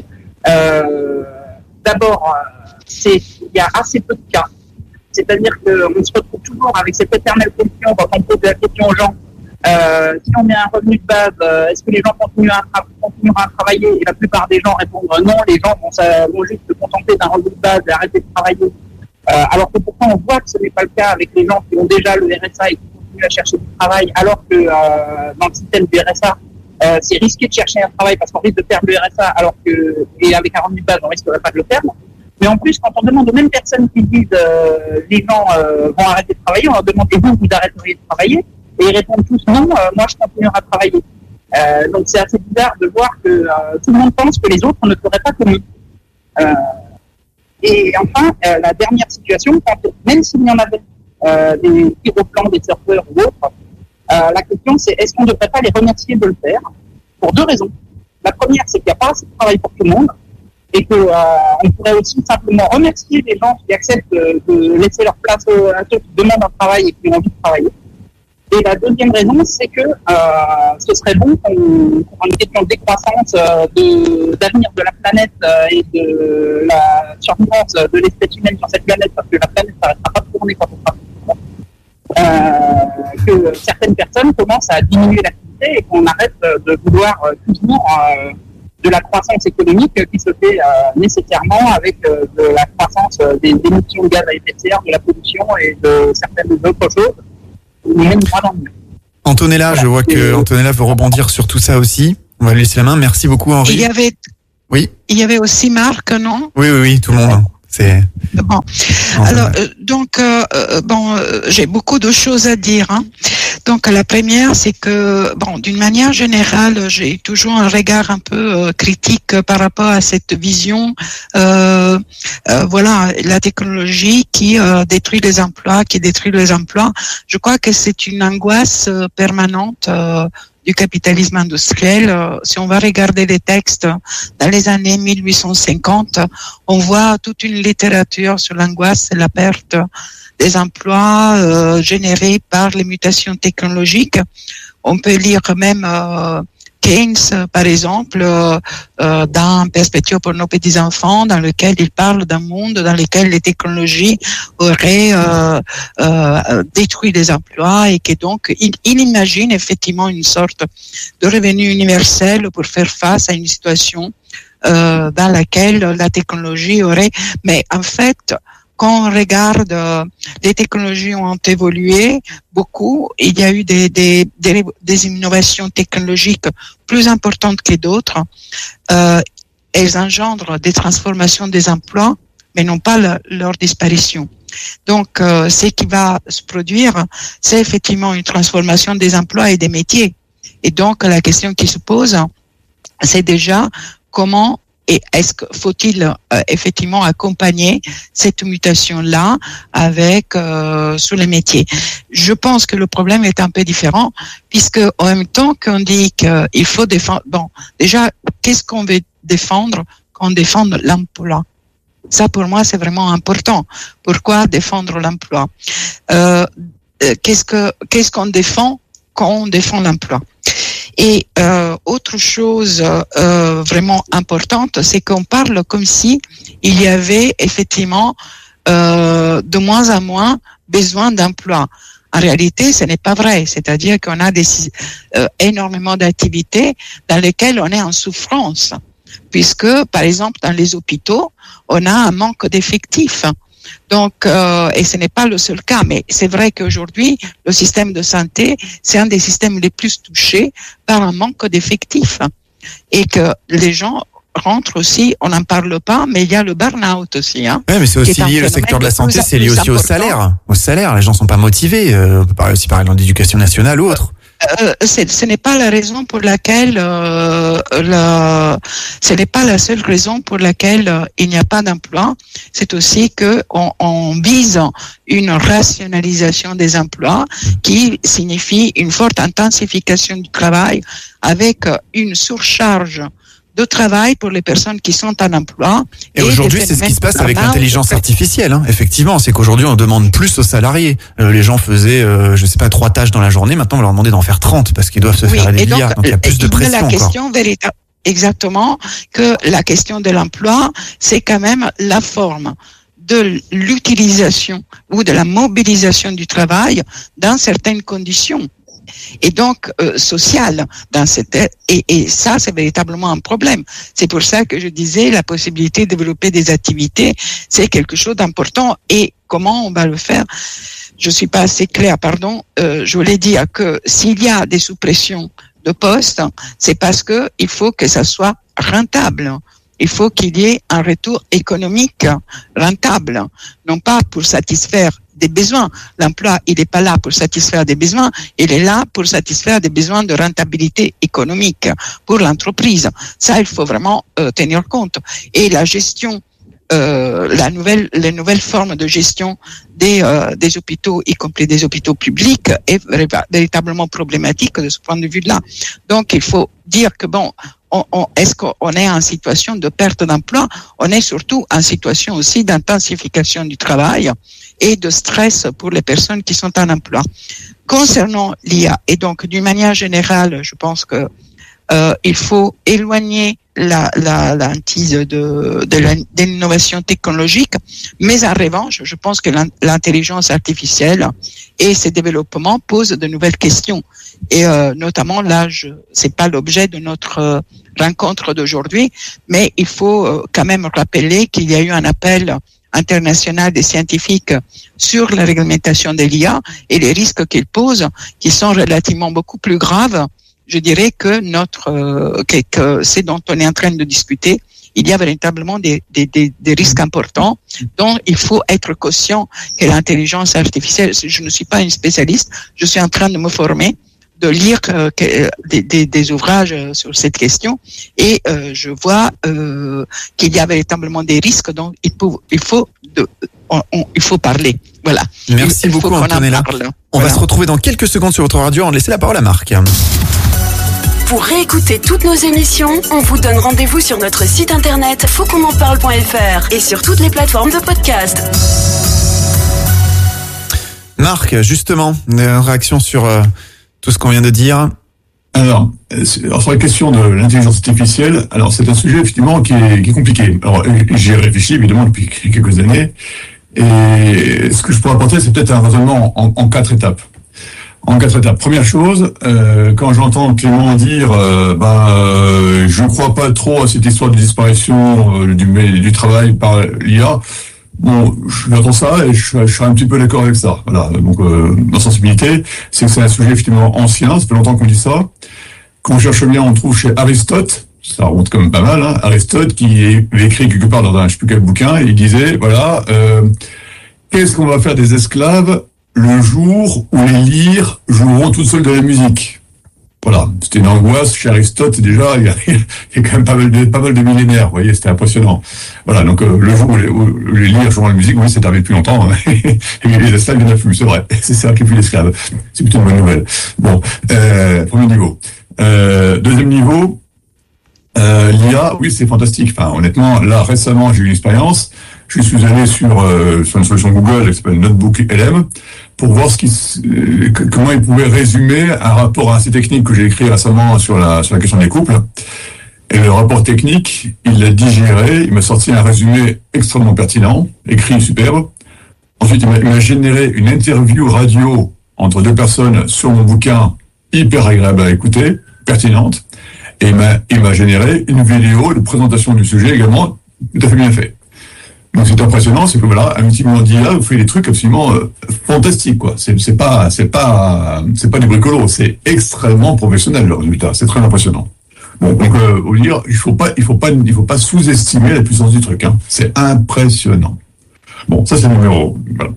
Euh, D'abord, c'est, il y a assez peu de cas. C'est-à-dire qu'on se retrouve toujours avec cette éternelle question quand on pose la question aux gens. Euh, si on met un revenu de base, euh, est-ce que les gens continuent à, continueront à travailler ? Et la plupart des gens répondent non, les gens vont, ça, vont juste se contenter d'un revenu de base et arrêter de travailler. Euh, alors que pourtant, on voit que ce n'est pas le cas avec les gens qui ont déjà le R S A et qui continuent à chercher du travail, alors que euh, dans le système du R S A, Euh, c'est risqué de chercher un travail parce qu'on risque de perdre le R S A, alors que, et avec un revenu de base, on risquerait pas de le perdre. Mais en plus, quand on demande aux mêmes personnes qui disent euh, les gens euh, vont arrêter de travailler, on leur demande et vous, vous arrêteriez de travailler, et ils répondent tous non, euh, moi je continuerai à travailler. Euh, donc c'est assez bizarre de voir que euh, tout le monde pense que les autres ne feraient pas comme eux. Euh, et enfin, euh, la dernière situation, quand, même s'il y en avait euh, des aéroplans, des surfeurs ou autres, Euh, la question, c'est est-ce qu'on ne devrait pas les remercier de le faire ? Pour deux raisons. La première, c'est qu'il n'y a pas assez de travail pour tout le monde et qu'on euh, pourrait aussi simplement remercier les gens qui acceptent de, de laisser leur place à ceux qui demandent un travail et qui ont envie de travailler. Et la deuxième raison, c'est que euh, ce serait bon qu'on, pour une question de décroissance, euh, de, d'avenir de la planète euh, et de la survivance de l'espèce humaine sur cette planète, parce que la planète n'arrêtera pas de tourner quand on sera Euh, que certaines personnes commencent à diminuer l'activité et qu'on arrête de vouloir euh, toujours euh, de la croissance économique qui se fait euh, nécessairement avec euh, de la croissance euh, des émissions de gaz à effet de serre, de la pollution et de certaines autres choses même droit dans le mur. Antonella, voilà. Je vois que Antonella veut rebondir sur tout ça aussi. On va lui laisser la main. Merci beaucoup, Henri. Il y avait, oui. Il y avait aussi Marc, non? Oui, oui, oui, tout le monde. C'est. Bon. Alors, euh, donc, euh, bon, euh, j'ai beaucoup de choses à dire. Hein. Donc, la première, c'est que, bon, d'une manière générale, j'ai toujours un regard un peu euh, critique par rapport à cette vision. Euh, euh, voilà, la technologie qui euh, détruit les emplois, qui détruit les emplois. Je crois que c'est une angoisse euh, permanente. Euh, du capitalisme industriel. Si on va regarder les textes dans les années mille huit cent cinquante, on voit toute une littérature sur l'angoisse et la perte des emplois euh, générés par les mutations technologiques. On peut lire même euh, Keynes, par exemple, euh, euh, dans Perspective pour nos petits-enfants, dans lequel il parle d'un monde dans lequel les technologies auraient euh, euh, détruit les emplois et que donc il, il imagine effectivement une sorte de revenu universel pour faire face à une situation euh, dans laquelle la technologie aurait... Mais en fait, quand on regarde, euh, les technologies ont évolué beaucoup. Il y a eu des, des, des, des innovations technologiques plus importantes que d'autres. Euh, elles engendrent des transformations des emplois, mais non pas le, leur disparition. Donc, euh, ce qui va se produire, c'est effectivement une transformation des emplois et des métiers. Et donc, la question qui se pose, c'est déjà comment et est-ce que faut-il euh, effectivement accompagner cette mutation-là avec euh, sur les métiers? Je pense que le problème est un peu différent, puisque en même temps qu'on dit qu'il faut défendre, bon, déjà, qu'est-ce qu'on veut défendre quand on défend l'emploi? Ça, pour moi, c'est vraiment important. Pourquoi défendre l'emploi? euh, Qu'est-ce que qu'est-ce qu'on défend quand on défend l'emploi? Et euh, autre chose euh, vraiment importante, c'est qu'on parle comme si il y avait effectivement euh, de moins en moins besoin d'emploi. En réalité, ce n'est pas vrai. C'est-à-dire qu'on a des, euh, énormément d'activités dans lesquelles on est en souffrance, puisque, par exemple, dans les hôpitaux, on a un manque d'effectifs. Donc, euh, et ce n'est pas le seul cas, mais c'est vrai qu'aujourd'hui, le système de santé, c'est un des systèmes les plus touchés par un manque d'effectifs. Et que les gens rentrent aussi, on n'en parle pas, mais il y a le burn-out aussi. Hein, oui, mais c'est aussi lié, le secteur de la santé, c'est lié aussi au salaire. Au salaire, les gens sont pas motivés. Euh, on peut parler aussi par exemple d'éducation nationale ou autre. Euh, c'est, ce n'est pas la raison pour laquelle euh, la, ce n'est pas la seule raison pour laquelle euh, il n'y a pas d'emploi. C'est aussi que on, on vise une rationalisation des emplois qui signifie une forte intensification du travail avec une surcharge de travail pour les personnes qui sont en emploi. Et, et aujourd'hui, c'est ce qui se passe avec l'intelligence artificielle. Hein. Effectivement, c'est qu'aujourd'hui, on demande plus aux salariés. Euh, les gens faisaient, euh, je sais pas, trois tâches dans la journée. Maintenant, on leur demande d'en faire trente parce qu'ils doivent se oui, faire aller l'I A. Donc, il y a plus de pression la question encore. Véritable, exactement, que la question de l'emploi, c'est quand même la forme de l'utilisation ou de la mobilisation du travail dans certaines conditions. Et donc euh, social dans cette et, et ça c'est véritablement un problème. C'est pour ça que je disais la possibilité de développer des activités, c'est quelque chose d'important. Et comment on va le faire? Je suis pas assez claire, pardon. Euh, je voulais dire que s'il y a des suppressions de postes, c'est parce que il faut que ça soit rentable. Il faut qu'il y ait un retour économique rentable, non pas pour satisfaire des besoins. L'emploi, il n'est pas là pour satisfaire des besoins, il est là pour satisfaire des besoins de rentabilité économique pour l'entreprise. Ça, il faut vraiment euh, tenir compte. Et la gestion, euh, la nouvelle, les nouvelles formes de gestion des, euh, des hôpitaux, y compris des hôpitaux publics, est véritablement problématique de ce point de vue-là. Donc, il faut dire que bon, On, on, est-ce qu'on est en situation de perte d'emploi? On est surtout en situation aussi d'intensification du travail et de stress pour les personnes qui sont en emploi. Concernant l'I A, et donc d'une manière générale, je pense que euh, il faut éloigner la, la, la hantise de, de, la, de l'innovation technologique, mais en revanche, je pense que l'intelligence artificielle et ses développements posent de nouvelles questions. Et euh, notamment là, je, c'est pas l'objet de notre euh, rencontre d'aujourd'hui, mais il faut euh, quand même rappeler qu'il y a eu un appel internationale des scientifiques sur la réglementation de l'I A et les risques qu'elle pose, qui sont relativement beaucoup plus graves, je dirais, que notre, euh, que, que c'est dont on est en train de discuter. Il y a véritablement des, des, des, des risques importants dont il faut être conscient que l'intelligence artificielle, je ne suis pas une spécialiste, je suis en train de me former, de lire euh, que, des, des, des ouvrages sur cette question et euh, je vois euh, qu'il y a véritablement des risques dont il faut, il faut, de, on, on, il faut parler. Voilà. Merci il, il beaucoup Antonella. On voilà. va se retrouver dans quelques secondes sur votre radio. On laisse la parole à Marc. Pour réécouter toutes nos émissions, on vous donne rendez-vous sur notre site internet faut qu'on en parle point f r et sur toutes les plateformes de podcast. Marc, justement, une réaction sur euh, tout ce qu'on vient de dire. Alors, alors, sur la question de l'intelligence artificielle, alors c'est un sujet effectivement qui est, qui est compliqué. Alors, j'y ai réfléchi évidemment depuis quelques années, et ce que je pourrais apporter, c'est peut-être un raisonnement en, en quatre étapes. En quatre étapes. Première chose, euh, quand j'entends Clément dire, euh, ben, euh, je ne crois pas trop à cette histoire de disparition euh, du, du travail par l'I A. Bon, j'entends ça et je, je serais un petit peu d'accord avec ça. Voilà. Donc, euh, ma sensibilité, c'est que c'est un sujet effectivement ancien. Ça fait longtemps qu'on dit ça. Quand on cherche bien, on trouve chez Aristote. Ça remonte quand même pas mal. Hein, Aristote qui avait écrit quelque part dans un je sais plus quel bouquin. Il disait, voilà, euh, qu'est-ce qu'on va faire des esclaves le jour où les lyres joueront toutes seules de la musique? Voilà, c'était une angoisse chez Aristote déjà, il y a, il y a quand même pas mal de, pas mal de millénaires, vous voyez, c'était impressionnant. Voilà, donc euh, le jour où les, où les lyres joueront la musique, oui, c'est arrivé depuis longtemps, hein. Et les esclaves, il n'y en a plus, c'est vrai, c'est ça qui est plus l'esclave, c'est plutôt une bonne nouvelle. Bon, euh, premier niveau. Euh, deuxième niveau, euh, l'I A, oui, c'est fantastique, enfin, honnêtement, là, récemment, j'ai eu une expérience, je suis allé sur, euh, sur une solution Google qui s'appelle Notebook L M pour voir ce qui, euh, comment il pouvait résumer un rapport assez technique que j'ai écrit récemment sur la, sur la question des couples. Et le rapport technique, il l'a digéré, il m'a sorti un résumé extrêmement pertinent, écrit superbe. Ensuite, il m'a, il m'a généré une interview radio entre deux personnes sur mon bouquin, hyper agréable à écouter, pertinente. Et il m'a, il m'a généré une vidéo de présentation du sujet également, tout à fait bien fait. Donc c'est impressionnant, c'est que voilà, un petit moment d'I A vous fait des trucs absolument euh, fantastiques, quoi. C'est, c'est pas, c'est pas, c'est pas du bricolo, c'est extrêmement professionnel le résultat. C'est très impressionnant. Bon, donc euh, vous dire, il faut pas, il faut pas, il faut pas sous-estimer la puissance du truc. Hein. C'est impressionnant. Bon, ça c'est le numéro. Voilà.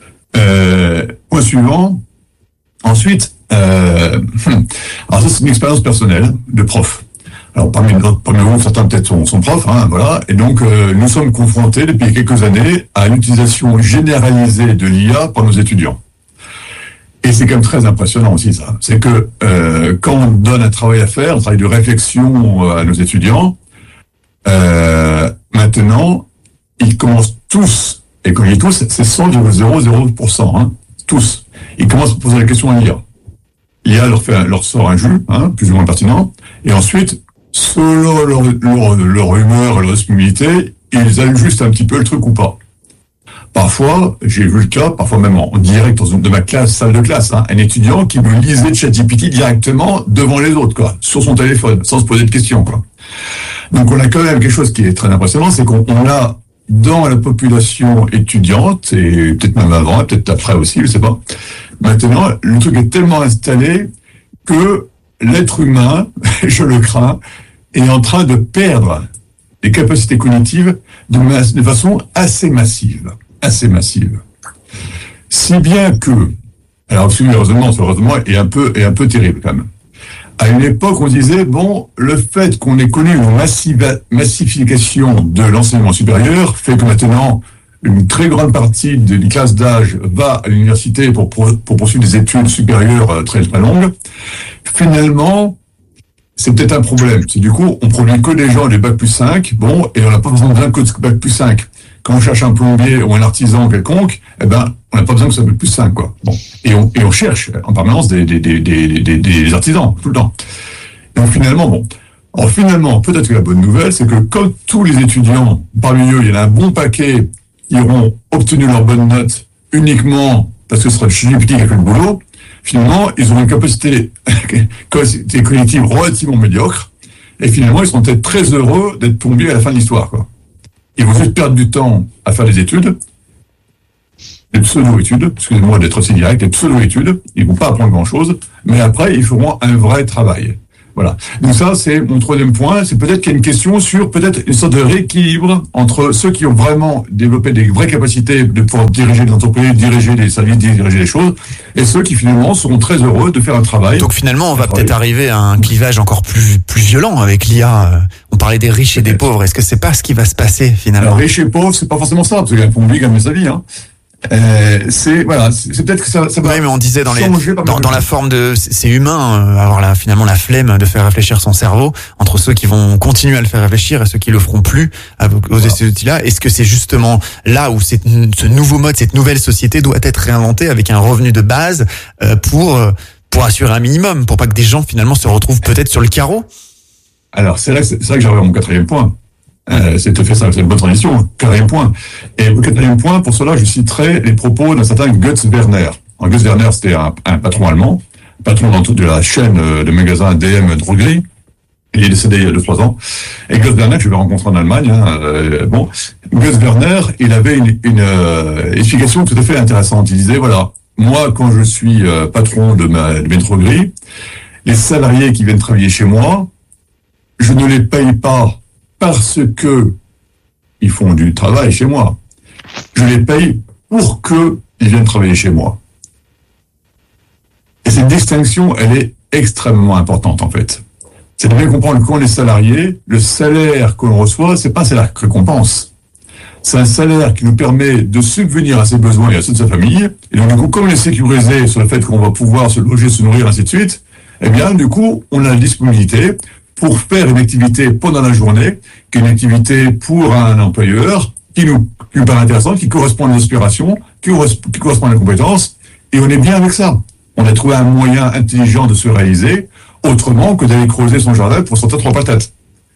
Euh, point suivant. Ensuite, euh, alors ça c'est une expérience personnelle de prof. Alors parmi, parmi vous, certains peut-être sont, sont profs, hein, voilà. Et donc euh, nous sommes confrontés depuis quelques années à l'utilisation généralisée de l'I A par nos étudiants. Et c'est quand même très impressionnant aussi ça. C'est que euh, quand on donne un travail à faire, un travail de réflexion à nos étudiants, euh, maintenant ils commencent tous, et quand je dis tous, c'est cent virgule zéro zéro pour cent, hein, tous. Ils commencent à poser la question à l'I A. L'I A leur fait, leur sort un jus, hein, plus ou moins pertinent, et ensuite, selon leur, leur, leur humeur et leur disponibilité, ils ajustent un petit peu le truc ou pas. Parfois, j'ai vu le cas, parfois même en direct dans une de ma classe, salle de classe, hein, un étudiant qui me lisait ChatGPT directement devant les autres, quoi, sur son téléphone, sans se poser de questions, quoi. Donc on a quand même quelque chose qui est très impressionnant, c'est qu'on on a dans la population étudiante, et peut-être même avant, et peut-être après aussi, je sais pas, maintenant, le truc est tellement installé que l'être humain, je le crains, est en train de perdre les capacités cognitives de, masse, de façon assez massive. Assez massive. Si bien que, alors ce raisonnement, ce raisonnement est un peu, est un peu terrible quand même. À une époque, on disait, bon, le fait qu'on ait connu une massiva, massification de l'enseignement supérieur fait que maintenant, une très grande partie des classes d'âge va à l'université pour, pour, pour poursuivre des études supérieures très très longues. Finalement, c'est peut-être un problème. C'est du coup, on produit que des gens des bac plus cinq, bon, et on n'a pas besoin d'un que de bac plus cinq. Quand on cherche un plombier ou un artisan quelconque, eh ben, on n'a pas besoin que ça soit plus cinq, quoi. Bon. Et on, et on cherche en permanence des, des, des, des, des, des artisans, tout le temps. Donc finalement, bon. Alors finalement, peut-être que la bonne nouvelle, c'est que comme tous les étudiants, parmi eux, il y en a un bon paquet qui auront obtenu leur bonne note uniquement parce que ce sera le ChatGPT qui a fait le boulot, finalement, ils auront une capacité, capacité cognitive relativement médiocre, et finalement, ils seront peut-être très heureux d'être plombiers à la fin de l'histoire, quoi. Ils vont juste perdre du temps à faire des études, des pseudo-études, excusez-moi d'être aussi direct, des pseudo-études, ils vont pas apprendre grand-chose, mais après, ils feront un vrai travail. Voilà. Donc ça, c'est mon troisième point. C'est peut-être qu'il y a une question sur peut-être une sorte de rééquilibre entre ceux qui ont vraiment développé des vraies capacités de pouvoir diriger les entreprises, diriger les services, diriger les choses, et ceux qui finalement seront très heureux de faire un travail. Donc finalement, on va peut-être arriver à un clivage encore plus plus violent avec l'I A. On parlait des riches et des pauvres. Est-ce que c'est pas ce qui va se passer finalement? Alors, riches et pauvres, c'est pas forcément ça, parce qu'il y a un pompier qui a gagné sa vie, hein. Euh, c'est voilà, c'est, c'est peut-être que ça, ça va. Oui, mais on disait dans les dans, dans la forme de c'est humain euh, avoir la finalement la flemme de faire réfléchir son cerveau entre ceux qui vont continuer à le faire réfléchir et ceux qui le feront plus avec voilà. Ces outils-là. Est-ce que c'est justement là où c'est, ce nouveau mode, cette nouvelle société doit être réinventée avec un revenu de base euh, pour pour assurer un minimum, pour pas que des gens finalement se retrouvent peut-être sur le carreau? Alors c'est là que c'est, c'est là que j'arrive à mon quatrième point. Euh, c'est tout fait ça, c'est une bonne transition. Quatrième point. Et au quatrième point, pour cela, je citerai les propos d'un certain Götz Werner. Alors, Götz Werner, c'était un, un patron allemand, patron dans toute de la chaîne de magasins D M Drogerie. Il est décédé il y a deux, trois ans. Et Götz Werner, que je vais rencontrer en Allemagne, hein, euh, bon, Götz Werner, il avait une, une euh, explication tout à fait intéressante. Il disait, voilà, moi, quand je suis euh, patron de ma, de mes drogueries, les salariés qui viennent travailler chez moi, je ne les paye pas parce que ils font du travail chez moi. Je les paye pour que ils viennent travailler chez moi. Et cette distinction, elle est extrêmement importante, en fait. C'est de bien comprendre que quand on est salarié, le salaire que l'on reçoit, c'est pas un salaire récompense. C'est un salaire qui nous permet de subvenir à ses besoins et à ceux de sa famille. Et donc, du coup, comme on est sécurisé sur le fait qu'on va pouvoir se loger, se nourrir, ainsi de suite, eh bien, du coup, on a la disponibilité pour faire une activité pendant la journée, qui est une activité pour un employeur, qui nous, qui nous paraît intéressante, qui correspond à nos aspirations, qui, qui correspond à nos compétences, et on est bien avec ça. On a trouvé un moyen intelligent de se réaliser, autrement que d'aller creuser son jardin pour sortir trois patates.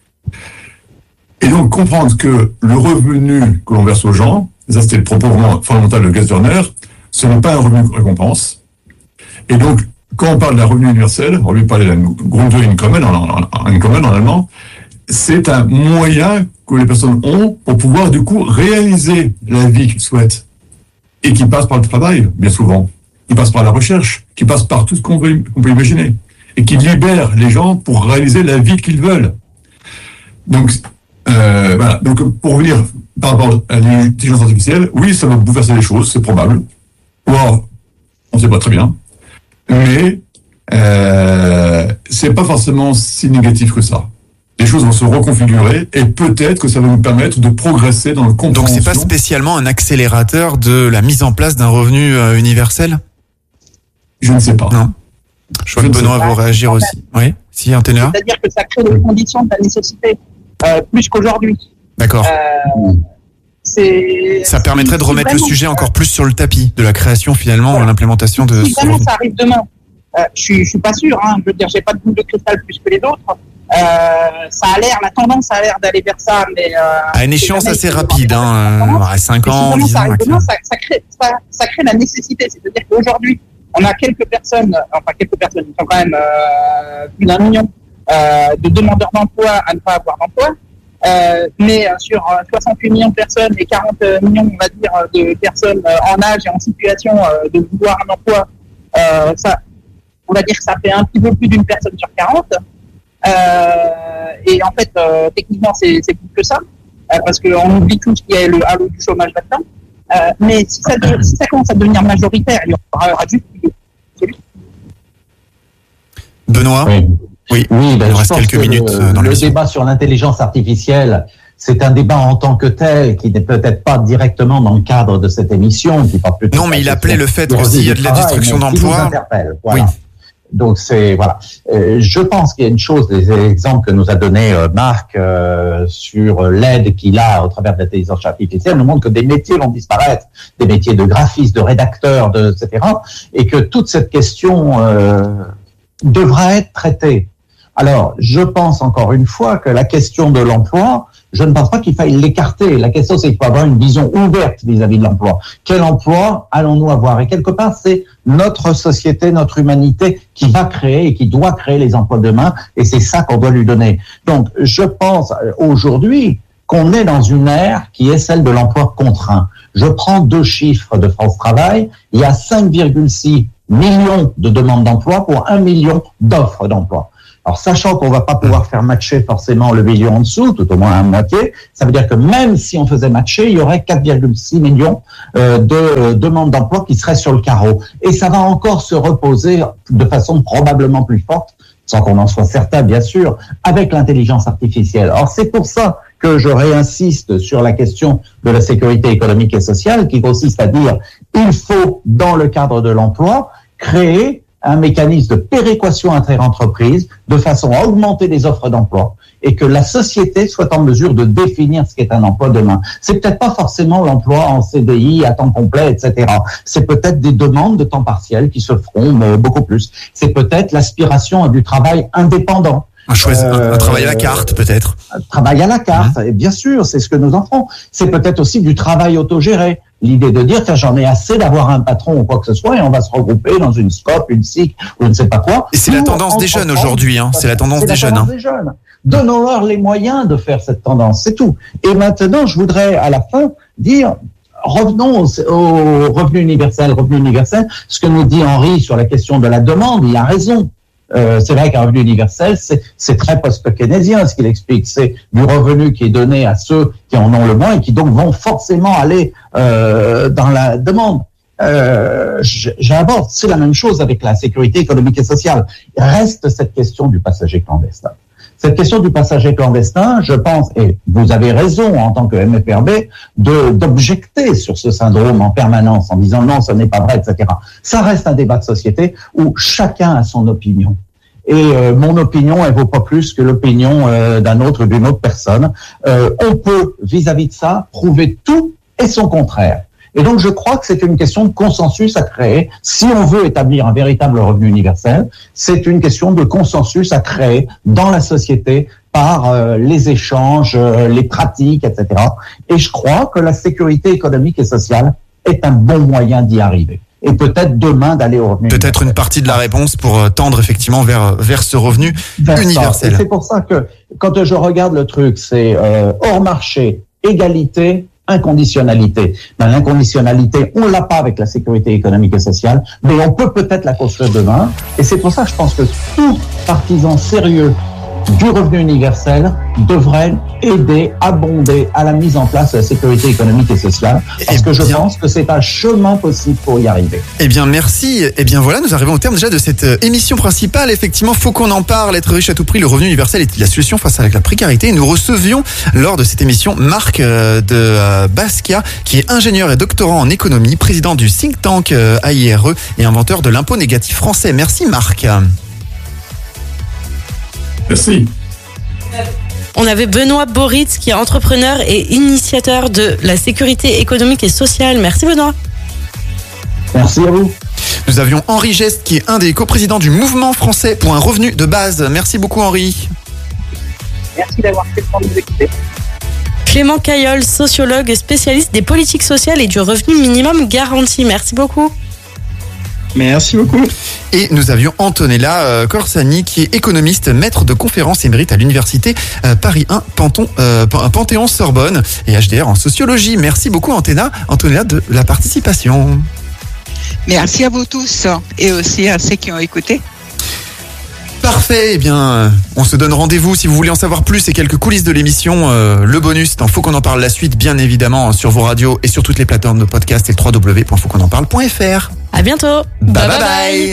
Et donc, comprendre que le revenu que l'on verse aux gens, ça c'était le propos vraiment fondamental de Götz Werner, ce n'est pas un revenu récompense. Et donc, quand on parle d'un revenu universel, on lui parler d'un Grundeinkommen en, en, en, en allemand, c'est un moyen que les personnes ont pour pouvoir du coup réaliser la vie qu'ils souhaitent et qui passe par le travail, bien souvent, qui passe par la recherche, qui passe par tout ce qu'on peut, qu'on peut imaginer et qui libère les gens pour réaliser la vie qu'ils veulent. Donc, euh, voilà. Donc, pour revenir par rapport à l'intelligence artificielle, oui, ça va bouleverser les choses, c'est probable. Ou alors, on ne sait pas très bien. Mais euh, c'est pas forcément si négatif que ça. Les choses vont se reconfigurer et peut-être que ça va nous permettre de progresser dans le compréhension. Donc c'est pas spécialement un accélérateur de la mise en place d'un revenu euh, universel? Je ne sais pas. Non. Je vois que Benoît va réagir aussi. Oui, si, Anténa. C'est-à-dire que ça crée des conditions de la nécessité euh, plus qu'aujourd'hui. D'accord. Euh, C'est, ça permettrait de remettre vraiment, le sujet encore plus sur le tapis de la création finalement, ouais. de l'implémentation de. Si vraiment ça arrive demain, euh, je suis, je suis pas sûr. Hein, je veux dire, j'ai pas de boule de cristal plus que les autres. Euh, ça a l'air, la tendance a l'air d'aller vers ça, mais euh, à une échéance assez rapide, hein, euh, cinq ans, si dix ans. Demain, ça, ça crée, ça, ça crée la nécessité. C'est-à-dire qu'aujourd'hui, on a quelques personnes, enfin quelques personnes, ils sont quand même euh, plus d'un million euh, de demandeurs d'emploi à ne pas avoir d'emploi. Euh, mais euh, sur euh, soixante-huit millions de personnes et quarante millions, on va dire, de personnes euh, en âge et en situation euh, de vouloir un emploi, euh, ça, on va dire que ça fait un petit peu plus d'une personne sur quarante. Euh, et en fait, euh, techniquement, c'est, c'est plus que ça, euh, parce qu'on oublie tout ce qui est le halo du chômage là-dedans. Euh, mais si ça, de, si ça commence à devenir majoritaire, il y aura, aura juste plus de... Benoît oui. Oui, oui ben, il nous reste quelques minutes. Le, dans le débat sur l'intelligence artificielle, c'est un débat en tant que tel qui n'est peut-être pas directement dans le cadre de cette émission. Qui parle plutôt non, mais il appelait le fait que s'il y a de la destruction d'emplois. Voilà. Oui. Donc c'est voilà. Euh, je pense qu'il y a une chose, des exemples que nous a donné euh, Marc euh, sur l'aide qu'il a au travers de l'intelligence artificielle nous montrent que des métiers vont disparaître, des métiers de graphiste, de rédacteur, de, et cetera. Et que toute cette question euh, devra être traitée. Alors, je pense encore une fois que la question de l'emploi, je ne pense pas qu'il faille l'écarter. La question, c'est qu'il faut avoir une vision ouverte vis-à-vis de l'emploi. Quel emploi allons-nous avoir? Et quelque part, c'est notre société, notre humanité qui va créer et qui doit créer les emplois de demain. Et c'est ça qu'on doit lui donner. Donc, je pense aujourd'hui qu'on est dans une ère qui est celle de l'emploi contraint. Je prends deux chiffres de France Travail. Il y a cinq virgule six millions de demandes d'emploi pour un million d'offres d'emploi. Alors, sachant qu'on va pas pouvoir faire matcher forcément le million en dessous, tout au moins à moitié, ça veut dire que même si on faisait matcher, il y aurait quatre virgule six millions euh, de euh, demandes d'emploi qui seraient sur le carreau. Et ça va encore se reposer de façon probablement plus forte, sans qu'on en soit certain, bien sûr, avec l'intelligence artificielle. Alors, c'est pour ça que je réinsiste sur la question de la sécurité économique et sociale, qui consiste à dire il faut, dans le cadre de l'emploi, créer un mécanisme de péréquation inter-entreprises de façon à augmenter les offres d'emploi et que la société soit en mesure de définir ce qu'est un emploi demain. C'est peut-être pas forcément l'emploi en C D I à temps complet, et cetera. C'est peut-être des demandes de temps partiel qui se feront mais beaucoup plus. C'est peut-être l'aspiration à du travail indépendant. Un, choix, euh, un, un travail à la carte, peut-être. Un travail à la carte, mmh. et bien sûr, c'est ce que nous en ferons. C'est peut-être aussi du travail autogéré. L'idée de dire, tiens, j'en ai assez d'avoir un patron ou quoi que ce soit, et on va se regrouper dans une scope, une S I C, ou je ne sais pas quoi. Et c'est la tendance des jeunes aujourd'hui, hein. C'est la tendance des jeunes. des jeunes. Donnons-leur les moyens de faire cette tendance, c'est tout. Et maintenant, je voudrais, à la fin, dire, revenons au, au revenu universel. Revenu universel, ce que nous dit Henri sur la question de la demande, il a raison. Euh, c'est vrai qu'un revenu universel, c'est, c'est très post-keynésien, ce qu'il explique. C'est du revenu qui est donné à ceux qui en ont le moins et qui donc vont forcément aller euh, dans la demande. Euh, j'aborde, c'est la même chose avec la sécurité économique et sociale. Il reste cette question du passager clandestin. Cette question du passager clandestin, je pense, et vous avez raison en tant que M F R B, de, d'objecter sur ce syndrome en permanence en disant non, ce n'est pas vrai, et cetera. Ça reste un débat de société où chacun a son opinion. Et euh, mon opinion, elle vaut pas plus que l'opinion euh, d'un autre, d'une autre personne. Euh, on peut, vis-à-vis de ça, prouver tout et son contraire. Et donc, je crois que c'est une question de consensus à créer. Si on veut établir un véritable revenu universel, c'est une question de consensus à créer dans la société par euh, les échanges, euh, les pratiques, et cetera. Et je crois que la sécurité économique et sociale est un bon moyen d'y arriver. Et peut-être demain d'aller au revenu Peut-être universel. Une partie de la réponse pour tendre effectivement vers vers ce revenu vers universel. Ça. Et c'est pour ça que quand je regarde le truc, c'est euh, hors marché, égalité, inconditionnalité. Ben, l'inconditionnalité, on l'a pas avec la sécurité économique et sociale, mais on peut peut-être la construire demain. Et c'est pour ça que je pense que tout partisan sérieux du revenu universel devrait aider, abonder à la mise en place de la sécurité économique et sociale, parce que je pense que c'est un chemin possible pour y arriver. Eh bien, merci. Eh bien, voilà, nous arrivons au terme déjà de cette émission principale. Effectivement, faut qu'on en parle. Être riche à tout prix, le revenu universel est la solution face à la précarité. Et nous recevions lors de cette émission Marc de Basquiat, qui est ingénieur et doctorant en économie, président du think tank A I R E et inventeur de l'impôt négatif français. Merci Marc. Merci. On avait Benoît Boritz qui est entrepreneur et initiateur de la sécurité économique et sociale. Merci Benoît. Merci à vous. Nous avions Henri Geste qui est un des coprésidents du mouvement français pour un revenu de base. Merci beaucoup Henri. Merci d'avoir fait le temps de nous écouter. Clément Caillol, sociologue spécialiste des politiques sociales et du revenu minimum garanti. Merci beaucoup. Merci beaucoup. Et nous avions Antonella euh, Corsani, qui est économiste, maître de conférences émérite à l'université euh, Paris un, Panton, euh, Panthéon-Sorbonne et H D R en sociologie. Merci beaucoup Antenna, Antonella de la participation. Merci à vous tous et aussi à ceux qui ont écouté. Parfait, eh bien, on se donne rendez-vous si vous voulez en savoir plus et quelques coulisses de l'émission. Euh, le bonus, il faut qu'on en parle la suite, bien évidemment, sur vos radios et sur toutes les plateformes de podcast et le w w w point faut qu'on en parle point f r. À bientôt. Bye bye bye. bye.